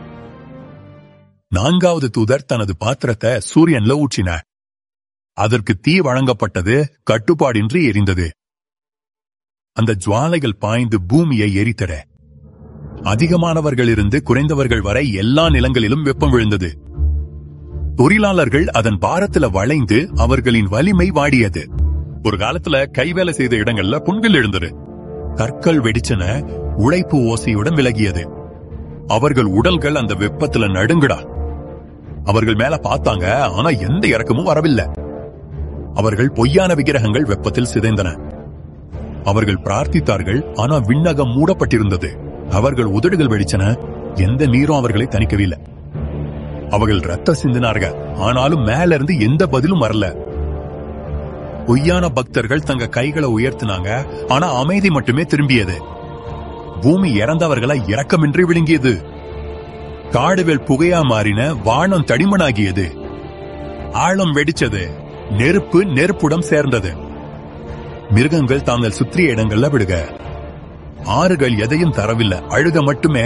4வது தூதர் தனது பாத்திரத்தை சூரியன்ல ஊற்றினார். அதற்கு தீ வழங்கப்பட்டது, கட்டுப்பாடின்றி எரிந்தது. அந்த ஜுவாலைகள் பாய்ந்து பூமியை எரித்தன. அதிகமானவர்கள் இருந்து குறைந்தவர்கள் வரை எல்லா நிலங்களிலும் வெப்பம் விழுந்தது. தொழிலாளர்கள் அதன் பாரத்துல வளைந்து அவர்களின் வலிமை வாடியது. ஒரு காலத்துல கைவேலை செய்த இடங்கள்ல புண்கள் எழுந்தது. கற்கள் வெடிச்சன, உழைப்பு ஓசையுடன் விலகியது. அவர்கள் உடல்கள் அந்த வெப்பத்துல நடுங்குடா. அவர்கள் மேல பார்த்தாங்க, ஆனா எந்த இறக்கமும் வரவில்லை. அவர்கள் பொய்யான விக்கிரகங்கள் வெப்பத்தில் சிதைந்தன. அவர்கள் பிரார்த்தித்தார்கள், ஆனா விண்ணகம் மூடப்பட்டிருந்தது. அவர்கள் உதடுகள் வெடிச்சன, எந்த நீரும் அவர்களை தணிக்கவில்லை. அவர்கள் ரத்த சிந்தினார்கள், ஆனாலும் மேல இருந்து எந்த பதிலும் வரல. பொய்யான பக்தர்கள் தங்க கைகளை உயர்த்தினாங்க, ஆனா அமைதி மட்டுமே திரும்பியது. பூமி இறந்தவர்களை இரக்கமின்றி விழுங்கியது. காடுகள் புகையா மாறின, வானம் தடிமனாகியது. ஆழம் வெடிச்சது, நெருப்பு நெருப்புடன் சேர்ந்தது. மிருகங்கள் தாங்கள் சுற்றிய இடங்கள்ல விடுக. ஆறுகள் எதையும் தரவில்லை, அழுக மட்டுமே.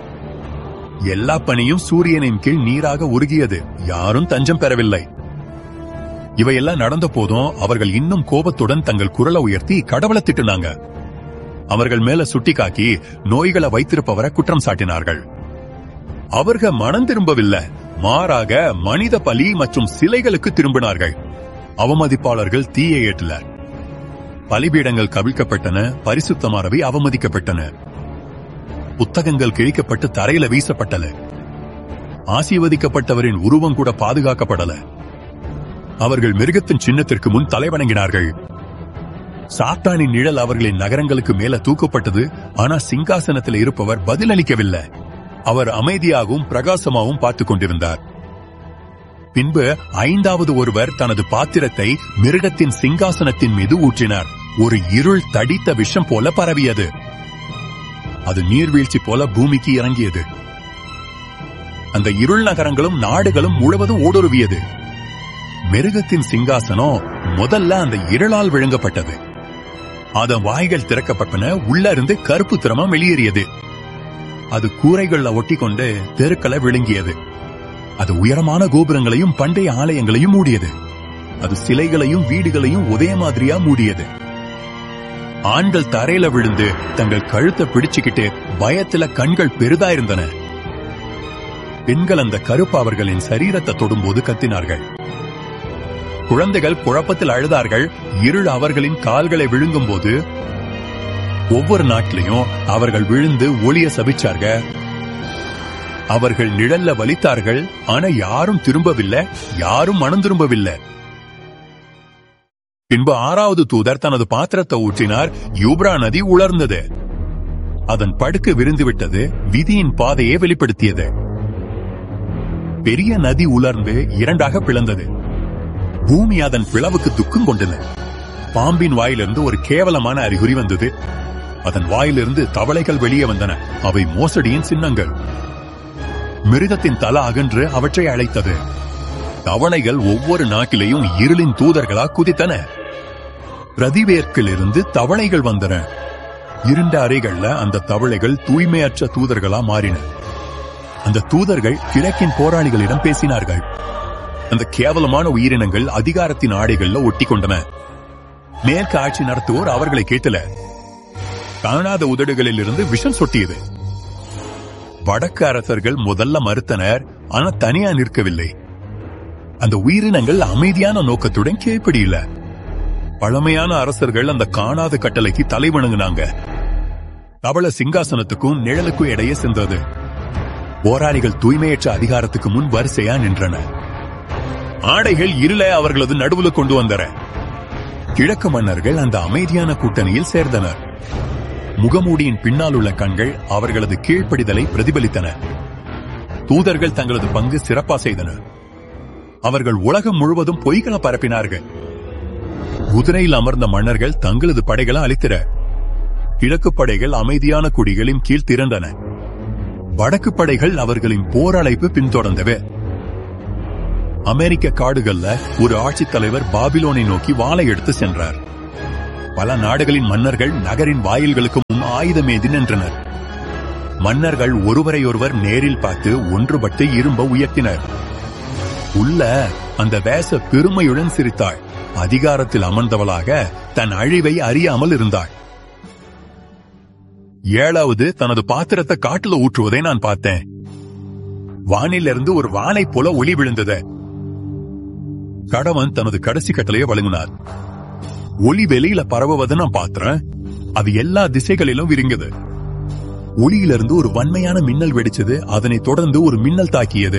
எல்லா பனியும் சூரியனின் கீழ் நீராக உருகியது. யாரும் தஞ்சம் பெறவில்லை. இவையெல்லாம் நடந்த போதும் அவர்கள் இன்னும் கோபத்துடன் தங்கள் குரலை உயர்த்தி கடவுளை திட்டுனாங்க. அவர்கள் மேல சுட்டிக்காக்கி நோய்களை வைத்திருப்பவரை குற்றம் சாட்டினார்கள். அவர்கள் மனம் திரும்பவில்லை, மாறாக மனித பலி மற்றும் சிலைகளுக்கு திரும்பினார்கள். அவமதிப்பாளர்கள் தீயை ஏற்றனர். பலிபீடங்கள் கவிழ்க்கப்பட்டன, பரிசுத்தமானவை அவமதிக்கப்பட்டன. புத்தகங்கள் கிழிக்கப்பட்டு தரையில வீசப்பட்டன. ஆசீர்வதிக்கப்பட்டவரின் உருவம் கூட பாதுகாக்கப்படல. அவர்கள் மிருகத்தின் சின்னத்திற்கு முன் தலைவணங்கினார்கள். சாத்தானின் நிழல் அவர்களின் நகரங்களுக்கு மேல தூக்கப்பட்டது, ஆனா சிங்காசனத்தில் இருப்பவர் பதிலளிக்கவில்லை. அவர் அமைதியாகவும் பிரகாசமாகவும் பார்த்துக் கொண்டிருந்தார். பின்பு 5வது ஒருவர் தனது பாத்திரத்தை மிருகத்தின் சிங்காசனத்தின் மீது ஊற்றினார். ஒரு இருள் தடித்த விஷம் போல பரவியது. அது நீர்வீழ்ச்சி போல பூமிக்கு இறங்கியது. அந்த இருள் நகரங்களும் நாடுகளும் முழுவதும் ஊடுருவியது. மிருகத்தின் சிங்காசனம் முதல்ல அந்த இருளால் விழுங்கப்பட்டது. அதன் வாய்கள் திறக்கப்பட்டன, உள்ள இருந்து கருப்பு திரமம் வெளியேறியது. அது கூரைகள்ல ஒட்டி கொண்டு தெருக்களை விழுங்கியது. அது உயரமான கோபுரங்களையும் பண்டைய ஆலயங்களையும் மூடியது. அது சிலைகளையும் வீடுகளையும் ஒரே மாதிரியா மூடியது. ஆண்கள் தரையில விழுந்து தங்கள் கழுத்தை பிடிச்சுக்கிட்டு பயத்துல கண்கள் பெரிதா இருந்தன. பெண்கள் அந்த கருப்பு அவர்களின் சரீரத்தை தொடும்போது கத்தினார்கள். குழந்தைகள் குழப்பத்தில் அழுதார்கள். இருள் அவர்களின் கால்களை விழுங்கும் போது ஒவ்வொரு நாட்டிலையும் அவர்கள் விழுந்து ஒளிய சபிச்சார்கள். அவர்கள் நிழல்ல வலித்தார்கள், ஆனா யாரும் திரும்பவில்லை, யாரும் மனம் திரும்பவில்லை. பின்பு 6வது தூதர் தனது பாத்திரத்தை ஊற்றினார். யூப்ரா நதி உலர்ந்தது. அதன் படுக்கு விரிந்துவிட்டது, விதியின் பாதையை வெளிப்படுத்தியது. பெரிய நதி உலர்ந்து 2ஆக பிளந்தது. பூமி அதன் பிளவுக்கு துக்கம் கொண்டது. பாம்பின் வாயிலிருந்து ஒரு கேவலமான அறிகுறி வந்தது. அதன் வாயிலிருந்து தவளைகள் வெளியே வந்தன. அவை மோசடியின் சின்னங்கள். மிருகத்தின் தலை அகன்று அவற்றை அழைத்தது. தவளைகள் ஒவ்வொரு நாட்டிலேயும் இருளின் தூதர்களா குதித்தன. பிரதிவேற்கிலிருந்து தவளைகள் வந்தன. இருண்ட அறைகள்ல அந்த தவளைகள் தூய்மையற்ற தூதர்களா மாறின. அந்த தூதர்கள் கிழக்கின் போராளிகளிடம் பேசினார்கள். அந்த கேவலமான உயிரினங்கள் அதிகாரத்தின் ஆடைகள்ல ஒட்டி கொண்டன. மேற்கு ஆட்சி நடத்துவோர் அவர்களை கேட்டல. காணாத உதடுகளில் இருந்து விஷம் சொட்டியது. வடக்கு அரசர்கள் முதல்ல மறுத்தனர், ஆனா தனியா நிற்கவில்லை. அந்த உயிரினங்கள் அமைதியான நோக்கத்துடன் கீழ்ப்படியில. பழமையான அரசர்கள் அந்த காணாத கட்டளைக்கு தலை வணங்கினாங்க. தவள சிங்காசனத்துக்கும் நிழலுக்கும் இடையே சென்றது. போராளிகள் தூய்மையற்ற அதிகாரத்துக்கு முன் வரிசையா நின்றன. ஆடைகள் இருளை அவர்களது நடுவுல கொண்டு வந்தன. கிழக்கு மன்னர்கள் அந்த அமைதியான கூட்டணியில் சேர்ந்தனர். முகமூடியின் பின்னால் உள்ள கண்கள் அவர்களது கீழ்ப்படிதலை பிரதிபலித்தன. தூதர்கள் தங்களது பங்கு சிறப்பா செய்தனர். அவர்கள் உலகம் முழுவதும் பொய்களை பரப்பினார்கள். குதிரையில் அமர்ந்த மன்னர்கள் தங்களது படைகளை அளித்தன. கிழக்கு படைகள் அமைதியான குடிகளின் கீழ் திரண்டன. வடக்கு படைகள் அவர்களின் போர் அழைப்பு பின்தொடர்ந்தவை. அமெரிக்க காடுகள்ல ஒரு ஆட்சித்தலைவர் பாபிலோனை நோக்கி வாளை எடுத்து சென்றார். பல நாடுகளின் மன்னர்கள் நகரின் வாயில்களுக்கு முன் ஆயுதமேந்தி நின்றனர். மன்னர்கள் ஒருவரையொருவர் நேரில் பார்த்து ஒன்றுபட்டு இரும்ப உயர்த்தினர். உள்ள அந்த வேச பெருமையுடன் சிரித்தாள். அதிகாரத்தில் அமர்ந்தவளாக தன் அழிவை அறியாமல் இருந்தாள். 7வது தனது பாத்திரத்தை காட்டுல ஊற்றுவதை நான் பார்த்தேன். வானிலிருந்து ஒரு வானை போல ஒளி விழுந்தது. கடவன் தனது கடைசி கட்டளையை வழங்கினார். ஒளி வெளியில பரவுவதை நான் பார்த்தேன். அது எல்லா திசைகளிலும் விரிந்தது. ஒளியிலிருந்து ஒரு வன்மையான மின்னல் வெடிச்சது. அதனை தொடர்ந்து ஒரு மின்னல் தாக்கியது.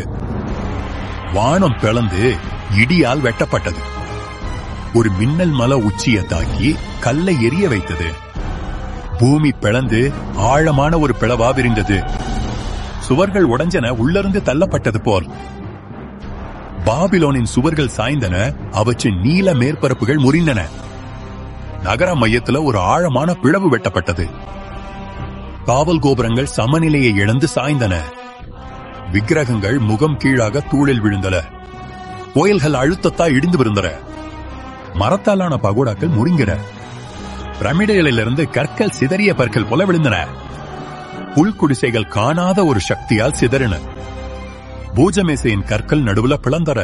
வானம் பிளந்து இடியால் வெட்டப்பட்டது. ஒரு மின்னல் மலை உச்சியை தாக்கி கல்லை எரிய வைத்தது. பூமி பிளந்து ஆழமான ஒரு பிளவா விரிந்தது. சுவர்கள் உடைஞ்சன, உள்ளிருந்து தள்ளப்பட்டது போல். பாபிலோனின் சுவர்கள் சாய்ந்தன, அவற்றின் நீல மேற்பரப்புகள் முறிந்தன. நகர மையத்துல ஒரு ஆழமான பிளவு வெட்டப்பட்டது. காவல் கோபுரங்கள் சமநிலையை இழந்து சாய்ந்தன. விக்கிரகங்கள் முகம் கீழாக தூளில் விழுந்தன. கோயில்கள் அழுத்தத்தா இடிந்து விழுந்தன. மரத்தாலான பகோடாக்கள் முறிங்கின. பிரமிடுகளிலிருந்து கற்கள் சிதறிய பற்கள் போல விழுந்தன. புல்குடிசைகள் காணாத ஒரு சக்தியால் சிதறின. பூஜமேசையின் கற்கள் நடுவுல பிளந்தன.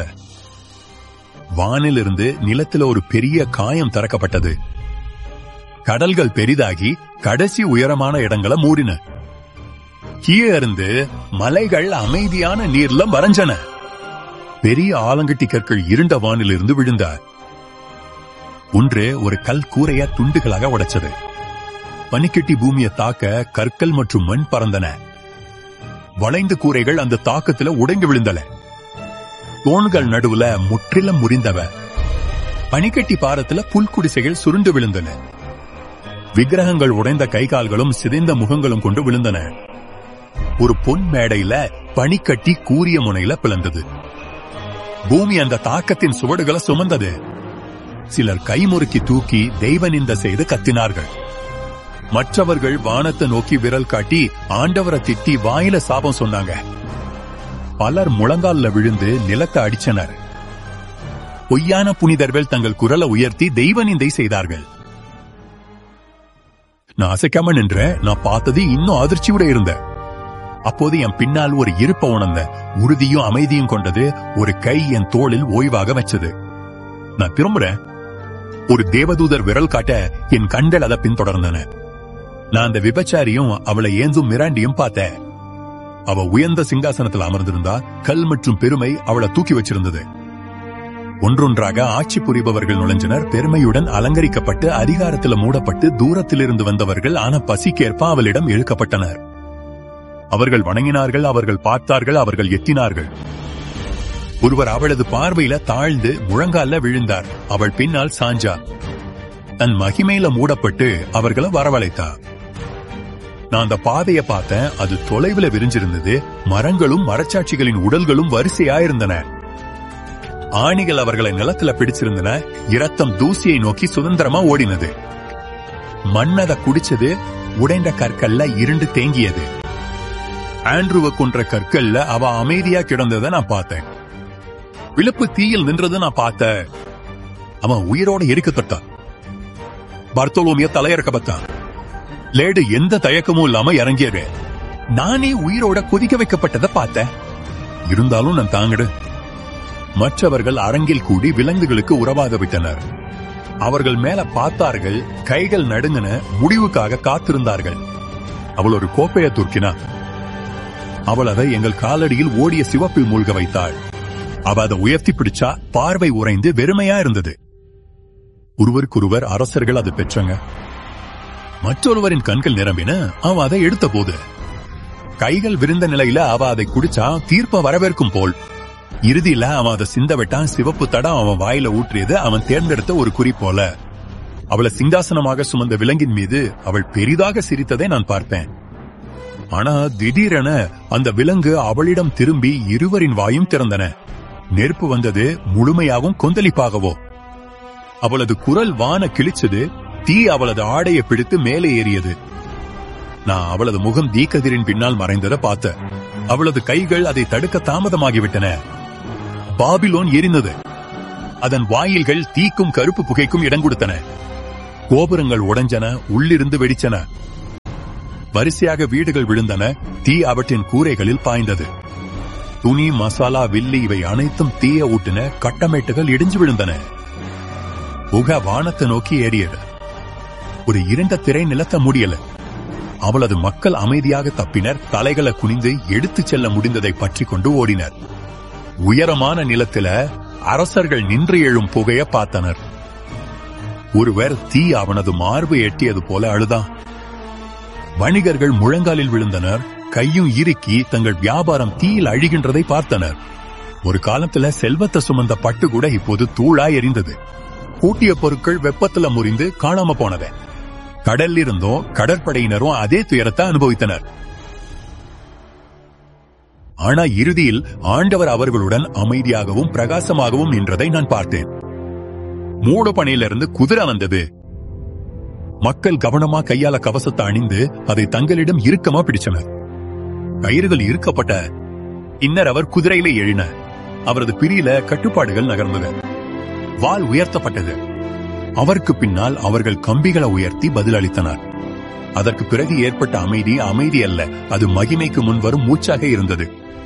வானிலிருந்து நிலத்தில ஒரு பெரிய காயம் திறக்கப்பட்டது. கடல்கள் பெரிதாகி கடைசி உயரமான இடங்களை மூடின. கீழே இருந்து மலைகள் அமைதியான நீர்ல மறைஞ்சன. பெரிய ஆலங்கட்டி கற்கள் இருண்ட வானிலிருந்து விழுந்த. ஒன்று ஒரு கல் கூரைய துண்டுகளாக உடைச்சது. பனிக்கட்டி பூமியை தாக்க கற்கள் மற்றும் மண் பறந்தன. வளைந்த கூரைகள் அந்த தாக்கத்துல உடைந்து விழுந்தன. தூண்கள் நடுவுல முற்றிலும் முறிந்தவ. பனிக்கட்டி பாரத்துல புல்குடிசைகள் சுருண்டு விழுந்தன. விக்கிரகங்கள் உடைந்த கைகால்களும் சிதைந்த முகங்களும் கொண்டு விழுந்தன. ஒரு பொன் மேடையில பனிக்கட்டி கூரிய முனையில பிளந்தது. பூமி அந்த தாக்கத்தின் சுவடுகளை சுமந்தது. சிலர் கைமுறுக்கி தூக்கி தெய்வ நிந்த செய்து கத்தினார்கள். மற்றவர்கள் வானத்தை நோக்கி விரல் காட்டி ஆண்டவரை திட்டி வாயில சாபம் சொன்னாங்க. பலர் முழங்கால்ல விழுந்து நிலத்தை அடிச்சனர். பொய்யான புனிதர்கள் தங்கள் குரலை உயர்த்தி தெய்வ நிந்தை செய்தார்கள். நான் அசைக்காம நின்ற, நான் பார்த்தது இன்னும் அதிர்ச்சியோட இருந்த. அப்போது என் பின்னால் ஒரு இருப்ப உணர்ந்த, உறுதியும் அமைதியும் கொண்டது. ஒரு கை என் தோளில் ஓய்வாக வச்சது. நான் திரும்புறேன். ஒரு தேவதூதர் விரல் காட்ட என் கண்கள் அதை பின்தொடர்ந்தன. நான் அந்த விபச்சாரியும் அவளை ஏந்தும் மிராண்டியும் பார்த்தேன். அவ உயர்ந்த சிங்காசனத்தில் அமர்ந்திருந்தா. கல் மற்றும் பெருமை அவளை தூக்கி வச்சிருந்தது. ஒன்றொன்றாக ஆட்சி புரிபவர்கள் நுழைஞ்சனர். பெருமையுடன் அலங்கரிக்கப்பட்டு அதிகாரத்தில் மூடப்பட்டு தூரத்திலிருந்து வந்தவர்கள் ஆன பசிக்கேற்ப அவளிடம் இழுக்கப்பட்டனர். அவர்கள் வணங்கினார்கள், அவர்கள் பார்த்தார்கள், அவர்கள் எத்தினார்கள். ஒருவர் அவளது பார்வையில தாழ்ந்து முழங்கால விழுந்தார். அவள் பின்னால் சாஞ்சார். தன் மகிமையில மூடப்பட்டு அவர்களை வரவழைத்தார். நான் அந்த பாதையை பார்த்தேன். அது தொலைவில் விரிஞ்சிருந்தது. மரங்களும் மரச்சாட்சிகளின் உடல்களும் வரிசையாயிருந்தன. ஆணிகள் அவர்களை நிலத்துல பிடிச்சிருந்தன. இரத்தம் தூசியை நோக்கி சுதந்திரமா ஓடினது. மண்ணத குடிச்சது. உடைந்த கற்கள்ல இருண்டு தேங்கியது. ஆண்ட்ரூவை கொன்ற கற்கள்ல அவ அமைதியா கிடந்ததை நான் பார்த்தேன். விழுப்பு தீயில் நின்றது நான் பார்த்தேன். அவன் உயிரோட எரிக்கப்பட்டான். பர்த்தோலோமிய தலையிறக்கப்பட்டான். லேடு எந்த தயக்கமும் இல்லாம இறங்கியது. நானே உயிரோட கொதிக்க வைக்கப்பட்டதை பார்த்தேன். இருந்தாலும் நான் தாங்கிடு. மற்றவர்கள் அரங்கில் கூடி விலங்குகளுக்கு உறவாக விட்டனர். அவர்கள் மேல பார்த்தார்கள். கைகள் நடுங்கின. முடிவுக்காக காத்திருந்தார்கள். அவள் ஒரு கோப்பையை துர்க்கினா. அவள் அதை எங்கள் காலடியில் ஓடிய சிவப்பில் மூழ்க வைத்தாள். அவ அதை உயர்த்தி பிடிச்சா. பார்வை உறைந்து வெறுமையா இருந்தது. ஒருவருக்கொருவர் அரசர்கள் அதை பெற்றங்க. மற்றொருவரின் கண்கள் நிரம்பின. அவ அதை எடுத்த போது கைகள் விரிந்த நிலையில அவ அதை குடிச்சா. தீர்ப்ப வரவேற்கும் போல். இறுதியில அவன் அதை சிந்த விட்டான். சிவப்பு தடம் அவன் வாயில ஊற்றியது. அவன் தேர்ந்தெடுத்த ஒரு குறி போல. அவளை சிங்காசனமாக சுமந்த விலங்கின் மீது அவள் பெரிதாக சிரித்ததை நான் பார்ப்பேன். ஆனா திடீரென அந்த விலங்கு அவளிடம் திரும்பி இருவரின் வாயும் திறந்தன. நெருப்பு வந்தது. முழுமையாகவும் கொந்தளிப்பாகவோ. அவளது குரல் வான கிழிச்சது. தீ அவளது ஆடையை பிடித்து மேலே ஏறியது. நான் அவளது முகம் தீக்கதிரின் பின்னால் மறைந்ததை பார்த்த. அவளது கைகள் அதை தடுக்க தாமதமாகிவிட்டன. பாபிலோன் எரிந்தது. அதன் வாயில்கள் தீக்கும் கருப்பு புகைக்கும் இடம் கொடுத்தன. கோபுரங்கள் உடைஞ்சன, உள்ளிருந்து வெடிச்சன. வரிசையாக வீடுகள் விழுந்தன. தீ அவற்றின் கூரைகளில் பாய்ந்தது. துணி, மசாலா, வில்லி இவை அனைத்தும் தீய ஊட்டின. கட்டமைட்டுகள் இடிஞ்சு விழுந்தன. புகை வானத்தை நோக்கி ஏறியது. ஒரு இருண்ட திரை நிலத்த முடியல. அவளது மக்கள் அமைதியாக தப்பினர். தலைகளை குனிந்து எடுத்துச் செல்ல முடிந்ததை பற்றி கொண்டு ஓடினர். உயரமான நிலத்தில அரசர்கள் நின்று எழும் புகைய பார்த்தனர். ஒருவர் தீ அவனது மார்பு எட்டியது போல அழுதான். வணிகர்கள் முழங்காலில் விழுந்தனர். கையும் இறுக்கி தங்கள் வியாபாரம் தீயில் அழிகின்றதை பார்த்தனர். ஒரு காலத்துல செல்வத்தை சுமந்த பட்டு கூட இப்போது தூளாய் எரிந்தது. கூட்டிய பொருட்கள் வெப்பத்துல முறிந்து காணாம போனது. கடல் இருந்தும் கடற்படையினரும் அதே துயரத்தை அனுபவித்தனர். ஆனா இறுதியில் ஆண்டவர் அவர்களுடன் அமைதியாகவும் பிரகாசமாகவும் நின்றதை நான் பார்த்தேன். மூடு பணியிலிருந்து குதிரை வந்தது. மக்கள் கவனமா கையால கவசத்தை அணிந்து அதை தங்களிடம் இறுக்கமா பிடிச்சனர். கயிறுகள் இறுக்கப்பட்ட பின்னர் அவர் குதிரையில எழுன. அவரது பிரியில கட்டுப்பாடுகள் நகர்ந்தது. வாள் உயர்த்தப்பட்டது. அவருக்கு பின்னால் அவர்கள் கம்பிகளை உயர்த்தி பதிலளித்தனர். அதற்கு பிறகு ஏற்பட்ட அமைதி அல்ல, அது மகிமைக்கு முன்வரும் மூச்சாக இருந்தது.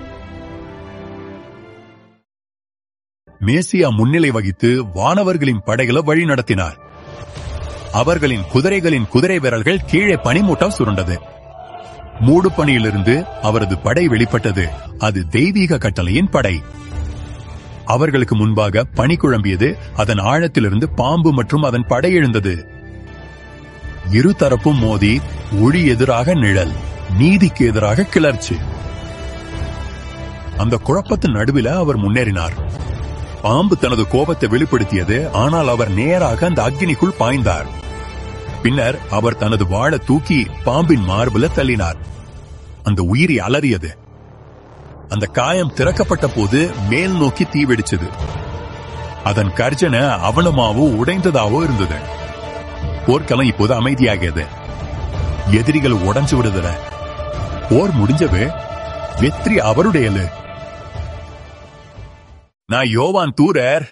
மேசியா முன்னிலை வகித்து வானவர்களின் படைகளை வழி நடத்தினார். அவர்களின் குதிரைகளின் குதிரை விரல்கள் கீழே பனிமூட்டம் சுருண்டது. மூடு பணியிலிருந்து அவரது படை வெளிப்பட்டது. அது தெய்வீக கட்டளையின் படை. அவர்களுக்கு முன்பாக பனி குழம்பியது. அதன் ஆழத்திலிருந்து பாம்பு மற்றும் அதன் படை எழுந்தது. இரு தரப்பும் மோதி ஒளி எதிராக நிழல், நீதிக்கு எதிராக கிளர்ச்சி. அந்த குழப்பத்தின் நடுவில் அவர் முன்னேறினார். பாம்பு தனது கோபத்தை வெளிப்படுத்தியது. ஆனால் அவர் நேராக அந்த அக்னிக்குள் பாய்ந்தார். பின்னர் அவர் தனது வாளை தூக்கி பாம்பின் மார்புல தள்ளினார். அந்த உயிரி அலறியது. அந்த காயம் திறக்கப்பட்ட போது மேல் நோக்கி தீ வெடிச்சது. அதன் கர்ஜனை அவலமாவோ உடைந்ததாவோ இருந்தது. போர்க்களம் இப்போது அமைதியாகியது. எதிரிகள் உடைஞ்சு விடுதல. போர் முடிஞ்சது. வெற்றி அவருடையது. நான் யோவான் தூரர்.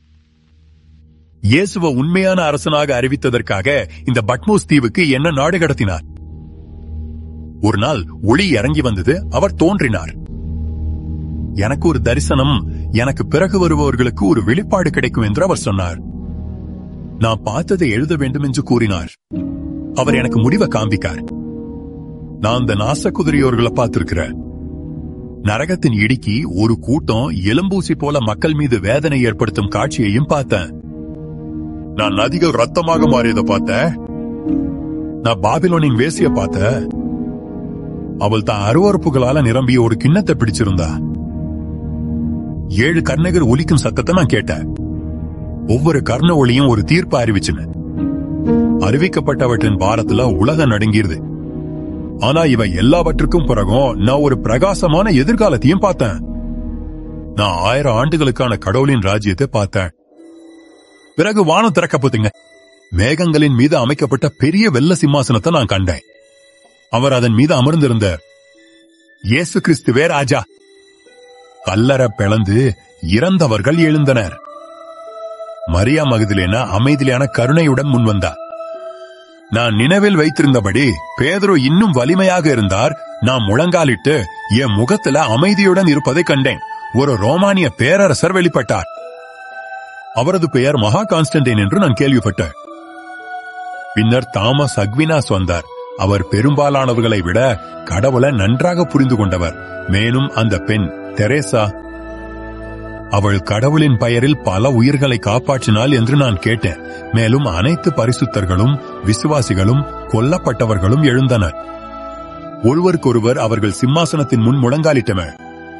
இயேசுவ உண்மையான அரசனாக அறிவித்ததற்காக இந்த பட்மோஸ் தீவுக்கு என்ன நாடு கடத்தினார். ஒரு நாள் ஒளி இறங்கி வந்தது. அவர் தோன்றினார். எனக்கு ஒரு தரிசனம், எனக்கு பிறகு வருபவர்களுக்கு ஒரு வெளிப்பாடு கிடைக்கும் என்று அவர் சொன்னார். நான் பார்த்ததை எழுத வேண்டும் என்று கூறினார். அவர் எனக்கு முடிவை காண்பிக்கார். நான் அந்த நாசக்குதிரையோர்களை பார்த்திருக்கிறேன். நரகத்தின் இடுக்கி ஒரு கூட்டம் எலும்பூசி போல மக்கள் மீது வேதனை ஏற்படுத்தும் காட்சியையும் பார்த்தேன். நான் நதிகள் ரத்தமாக மாறியதை பார்த்தேன். நான் பாபிலோனின் வேசிய பார்த்தேன். அவள் தான் அருவறுப்புகளால நிரம்பிய ஒரு கிண்ணத்தை பிடிச்சிருந்தா. 7 கர்ணகர் ஒலிக்கும் சத்தத்தை நான் கேட்டேன். ஒவ்வொரு கர்ண ஒளியும் ஒரு தீர்ப்பு அறிவிச்சுன்னு. அறிவிக்கப்பட்டவற்றின் பாரத்துல உலகம் நடுங்கிருது. ஆனா இவை எல்லாவற்றுக்கும் பிறகும் நான் ஒரு பிரகாசமான எதிர்காலத்தையும் பார்த்தேன். நான் 1000 ஆண்டுகளுக்கான கடவுளின் ராஜ்யத்தை பார்த்தேன். பிறகு வானம் திறக்கப்போதுங்க. மேகங்களின் மீது அமைக்கப்பட்ட பெரிய வெள்ள சிம்மாசனத்தை நான் கண்டேன். அவர் அதன் மீது அமர்ந்திருந்தார். இயேசு கிறிஸ்துவே ராஜா. கல்லறை பிளந்து இறந்தவர்கள் எழுந்தனர். மரியா மகதலேனா அமைதியான கருணையுடன் முன்வந்தார். நான் நினைவில் வைத்திருந்தபடி பேதுரு இன்னும் வலிமையாக இருந்தார். நான் முழங்காலிட்டு என் முகத்துல அமைதியுடன் இருப்பதை கண்டேன். ஒரு ரோமானிய பேரரசர் வெளிப்பட்டார். அவரது பெயர் மகா கான்ஸ்டன்டைன் என்று நான் கேள்விப்பட்டேன். பின்னர் தாமஸ் அக்வினாஸ் வந்தார். அவர் பெரும்பாலானவர்களை விட கடவுளை நன்றாக புரிந்து கொண்டவர். மேலும் அந்த பெண் தெரேசா, அவள் கடவுளின் பெயரில் பல உயிர்களை காப்பாற்றினாள் என்று நான் கேட்டேன். மேலும் அனைத்து பரிசுத்தர்களும் விசுவாசிகளும் கொல்லப்பட்டவர்களும் எழுந்தனர். ஒருவருக்கொருவர் அவர்கள் சிம்மாசனத்தின் முன் முழங்காலிட்டனர்.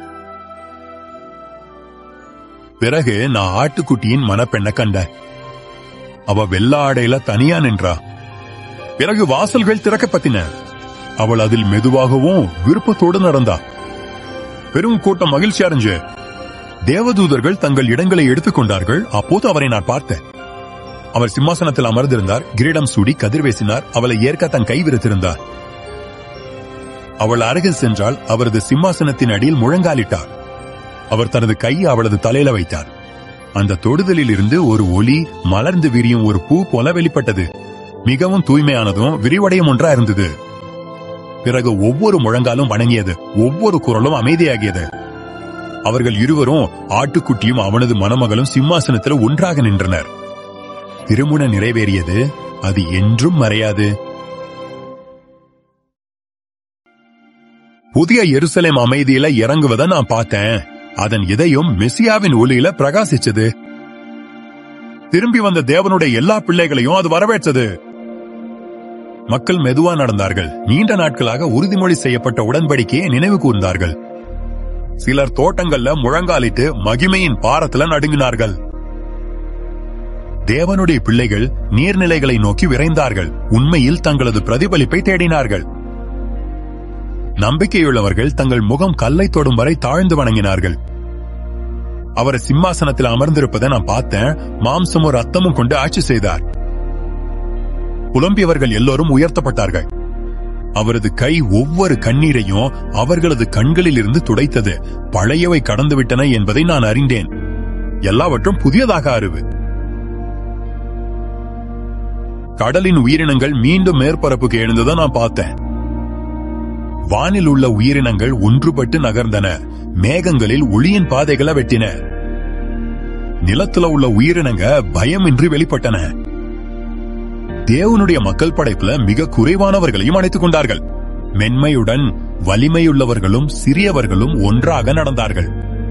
பிறகு நான் ஆட்டுக்குட்டியின் மணப்பெண்ணை கண்டேன். அவ வெள்ள ஆடையில தனியா நின்றா. பிறகு வாசல்கள் திறக்கப்பட்டின. அவள் அதில் மெதுவாகவும் விருப்பத்தோடு நடந்தா. பெரும் கூட்டம் மகிழ்ச்சி அடைஞ்சு தேவதூதர்கள் தங்கள் இடங்களை எடுத்துக் கொண்டார்கள். அப்போது அவரை நான் பார்த்தேன். அவர் சிம்மாசனத்தில் அமர்ந்திருந்தார். கிரீடம் சூடி கதிர் வீசினார். அவளை ஏற்க தன் கை விரித்திருந்தார். அவள் அருகில் சென்றால் அவரது சிம்மாசனத்தின் அடியில் முழங்காலிட்டார். அவர் தனது கையை அவளது தலையில வைத்தார். அந்த தொடுதலில் இருந்து ஒரு ஒளி மலர்ந்து விரியும் ஒரு பூ போல வெளிப்பட்டது. மிகவும் தூய்மையானதும் விரிவடையும் ஒன்றா இருந்தது. பிறகு ஒவ்வொரு முழங்காலும் வணங்கியது, ஒவ்வொரு குரலும் அமைதியாகியது. அவர்கள் இருவரும், ஆட்டுக்குட்டியும் அவனது மணமகளும் சிம்மாசனத்தில் ஒன்றாக நின்றனர். திருமணம் நிறைவேறியது, அது என்றும் மறையாது. புதிய எருசலேம் அமைதியில இறங்குவதை நான் பார்த்தேன். அதன் இதயம் மெசியாவின் ஒளியில பிரகாசிச்சது. திரும்பி வந்த தேவனுடைய எல்லா பிள்ளைகளையும் அது வரவேற்றது. மக்கள் மெதுவா நடந்தார்கள். நீண்ட நாட்களாக உறுதிமொழி செய்யப்பட்ட உடன்படிக்கையை நினைவு கூர்ந்தார்கள். சிலர் தோட்டங்கள்ல முழங்காலிட்டு மகிமையின் பாரத்துல நடுங்கினார்கள். தேவனுடைய பிள்ளைகள் நீர்நிலைகளை நோக்கி விரைந்தார்கள். உண்மையில் தங்களது பிரதிபலிப்பை தேடினார்கள். நம்பிக்கையுள்ளவர்கள் தங்கள் முகம் கல்லை தொடும் வரை தாழ்ந்து வணங்கினார்கள். அவர் சிம்மாசனத்தில் அமர்ந்திருப்பதை நான் பார்த்தேன். மாம்சமும் ரத்தமும் கொண்டு ஆட்சி செய்தார். புலம்பியவர்கள் எல்லோரும் உயர்த்தப்பட்டார்கள். அவரது கை ஒவ்வொரு கண்ணீரையும் அவர்களது கண்களில் இருந்து துடைத்தது. பழையவை கடந்துவிட்டன என்பதை நான் அறிந்தேன். எல்லாவற்றும் புதியதாக அறிவு. கடலின் உயிரினங்கள் மீண்டும் மேற்பரப்புக்கு எழுந்ததை நான் பார்த்தேன். வானில் உள்ள உயிரினங்கள் ஒன்றுபட்டு நகர்ந்தன. மேகங்களில் ஒளியின் பாதைகளை வெட்டின. நிலத்துல உள்ள உயிரினங்க பயமின்றி வெளிப்பட்டன. தேவனுடைய மக்கள் படைப்புல மிக குறைவானவர்களையும் அணைத்துக் கொண்டார்கள். மென்மையுடன் வலிமையுள்ளவர்களும் சிறியவர்களும் ஒன்றாக நடந்தார்கள்.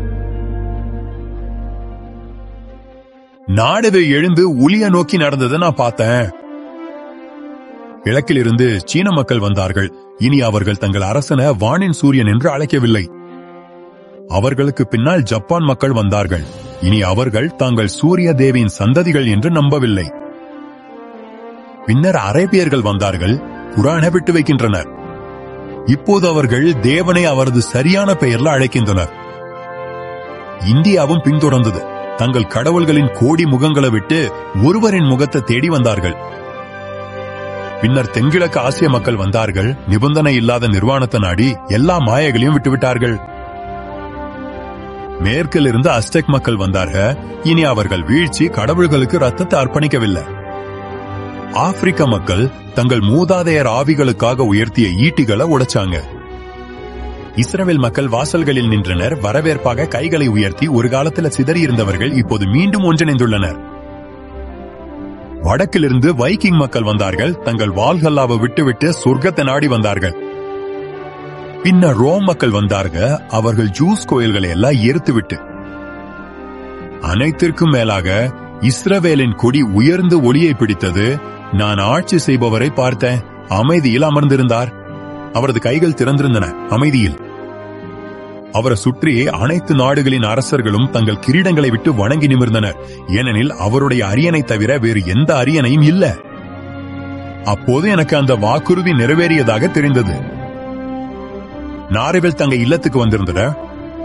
நாடுகள் எழுந்து ஒளிய நோக்கி நடந்ததை நான் பார்த்தேன். கிழக்கிலிருந்து சீன மக்கள் வந்தார்கள். இனி அவர்கள் தங்கள் அரசனை வானின் சூரியன் என்று அழைக்கவில்லை. அவர்களுக்கு பின்னால் ஜப்பான் மக்கள் வந்தார்கள். இனி அவர்கள் தாங்கள் சூரிய தேவியின் சந்ததிகள் என்று நம்பவில்லை. பின்னர் அரேபியர்கள் வந்தார்கள். குரானை விட்டு வைக்கின்றனர். இப்போது அவர்கள் தேவனை அவரது சரியான பெயர்ல அழைக்கின்றனர். இந்தியாவும் பின்தொடர்ந்தது. தங்கள் கடவுள்களின் கோடி முகங்களை விட்டு ஒருவரின் முகத்தை தேடி வந்தார்கள். பின்னர் தென்கிழக்கு ஆசிய மக்கள் வந்தார்கள். நிபந்தனை இல்லாத நிர்வாணத்தை நாடி எல்லா மாயைகளையும் விட்டுவிட்டார்கள். மேற்கிலிருந்து அஸ்டெக் மக்கள் வந்தார்கள். இனி அவர்கள் வீழ்ச்சி கடவுள்களுக்கு ரத்தத்தை அர்ப்பணிக்கவில்லை. ஆப்பிரிக்க மக்கள் தங்கள் மூதாதையர் ஆவிகளுக்காக உயர்த்திய ஈட்டிகளை உடைச்சாங்க. இஸ்ரவேல் மக்கள் வாசல்களில் நின்றனர். வரவேற்பாக கைகளை உயர்த்தி ஒரு காலத்தில் சிதறியிருந்தவர்கள் இப்போது மீண்டும் ஒன்றிணைந்துள்ளனர். வடக்கிலிருந்து வைக்கிங் மக்கள் வந்தார்கள். தங்கள் வால்கல்லாவை விட்டுவிட்டு சொர்க்கத்தை நாடி வந்தார்கள். பின்னர் ரோம் மக்கள் வந்தார்கள். அவர்கள் ஜூஸ் கோயில்களை எல்லாம் எரித்துவிட்டு. அனைத்திற்கும் மேலாக இஸ்ரவேலின் கொடி உயர்ந்து ஒளியை பிடித்தது. நான் ஆட்சி செய்பவரை பார்த்தேன். அமைதியில் அமர்ந்திருந்தார். அவரது கைகள் திறந்திருந்தன. அமைதியில் அவரை சுற்றி அனைத்து நாடுகளின் அரசர்களும் தங்கள் கிரீடங்களை விட்டு வணங்கி நிமிர்ந்தனர். ஏனெனில் அவருடைய அரியணை தவிர வேறு எந்த அரியணையும் இல்ல. அப்போது எனக்கு அந்த வாக்குறுதி நிறைவேறியதாக தெரிந்தது. நாரிகள் தங்க இல்லத்துக்கு வந்திருந்தனர்.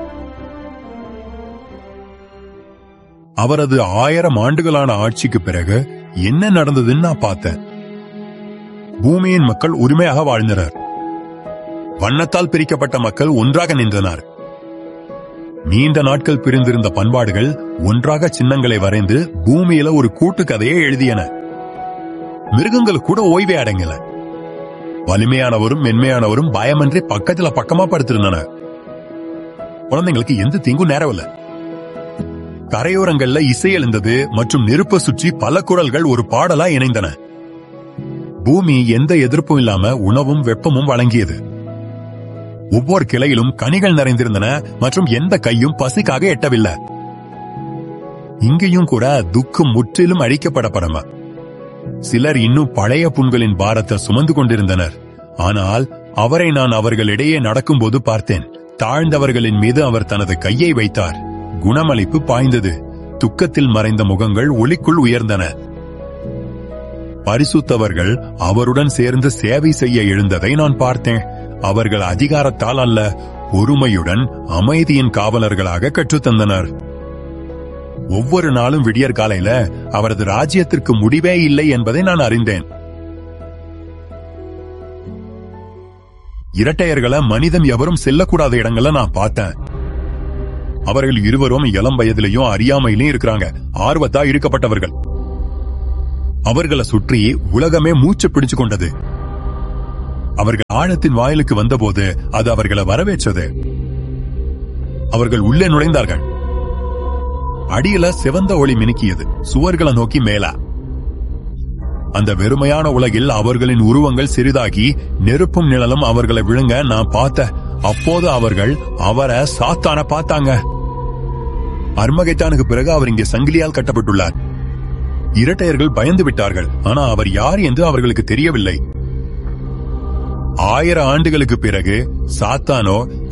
அவரது 1000 ஆண்டுகளான ஆட்சிக்கு பிறகு என்ன நடந்ததுன்னு நான் பார்த்தேன். பூமியின் மக்கள் உரிமையாக வாழ்ந்தனர். வண்ணத்தால் பிரிக்கப்பட்ட மக்கள் ஒன்றாக நின்றனர். நீண்ட நாட்கள் பிரிந்திருந்த பண்பாடுகள் ஒன்றாக சின்னங்களை வரைந்து பூமியில ஒரு கூட்டு கதையை எழுதியன. மிருகங்கள் கூட ஓய்வே அடங்கல. வலிமையானவரும் மென்மையானவரும் பயமின்றி பக்கத்துல பக்கமா படுத்திருந்தனர். குழந்தைங்களுக்கு எந்த தீங்கும் நேரவில்ல. கரையோரங்கள்ல இசை எழுந்தது மற்றும் நெருப்ப சுற்றி பல குரல்கள் ஒரு பாடலா இணைந்தன. பூமி எந்த எதிர்ப்பும் இல்லாம உணவும் வெப்பமும் வழங்கியது. ஒவ்வொரு கிளையிலும் கனிகள் நிறைந்திருந்தன மற்றும் எந்த கையும் பசிக்காக எட்டவில்லை. இங்கேயும் கூட துக்கம் முற்றிலும் அழிக்கப்படப்படமா. சிலர் இன்னும் பழைய புண்களின் பாரத்தை சுமந்து கொண்டிருந்தனர். ஆனால் அவரை நான் அவர்களிடையே நடக்கும்போது பார்த்தேன். தாழ்ந்தவர்களின் மீது அவர் தனது கையை வைத்தார். குணமளிப்பு பாய்ந்தது. துக்கத்தில் மறைந்த முகங்கள் ஒளிக்குள் உயர்ந்தன. பரிசுத்தவர்கள் அவருடன் சேர்ந்து சேவை செய்ய எழுந்ததை நான் பார்த்தேன். அவர்கள் அதிகாரத்தால் அல்ல, பொறுமையுடன் அமைதியின் காவலர்களாக கற்றுத்தந்தனர். ஒவ்வொரு நாளும் விடியற் காலையில அவரது ராஜ்யத்திற்கு முடிவே இல்லை என்பதை நான் அறிந்தேன். இரட்டையர்களை மனிதன் எவரும் செல்லக்கூடாத இடங்களை நான் பார்த்தேன். அவர்கள் இருவரும் இளம் வயதிலையும் அறியாமையிலையும் இருக்கிறாங்க. ஆர்வத்தா இழுக்கப்பட்டவர்கள். அவர்களை சுற்றி உலகமே மூச்சு பிடிச்சு கொண்டது. அவர்கள் ஆழத்தின் வாயிலுக்கு வந்தபோது அது அவர்களை வரவேற்றது. அவர்கள் உள்ளே நுழைந்தார்கள். அடியில சிவந்த ஒளி மினுக்கியது, சுவர்களை நோக்கி மேலா. அந்த வெறுமையான உலகில் அவர்களின் உருவங்கள் சிறிதாகி நெருப்பும் நிழலும் அவர்களை விழுங்க நான் பார்த்த. அப்போது அவர்கள் அவரை சாத்தான பார்த்தாங்க. அர்மகெத்தானுக்கு பிறகு அவர் இங்கே சங்கிலியால் கட்டப்பட்டுள்ளார். இரட்டையர்கள் பயந்து விட்டார்கள். ஆனா அவர் யார் என்று அவர்களுக்கு தெரியவில்லை. 1000 ஆண்டுகளுக்கு பிறகு சாத்தானோ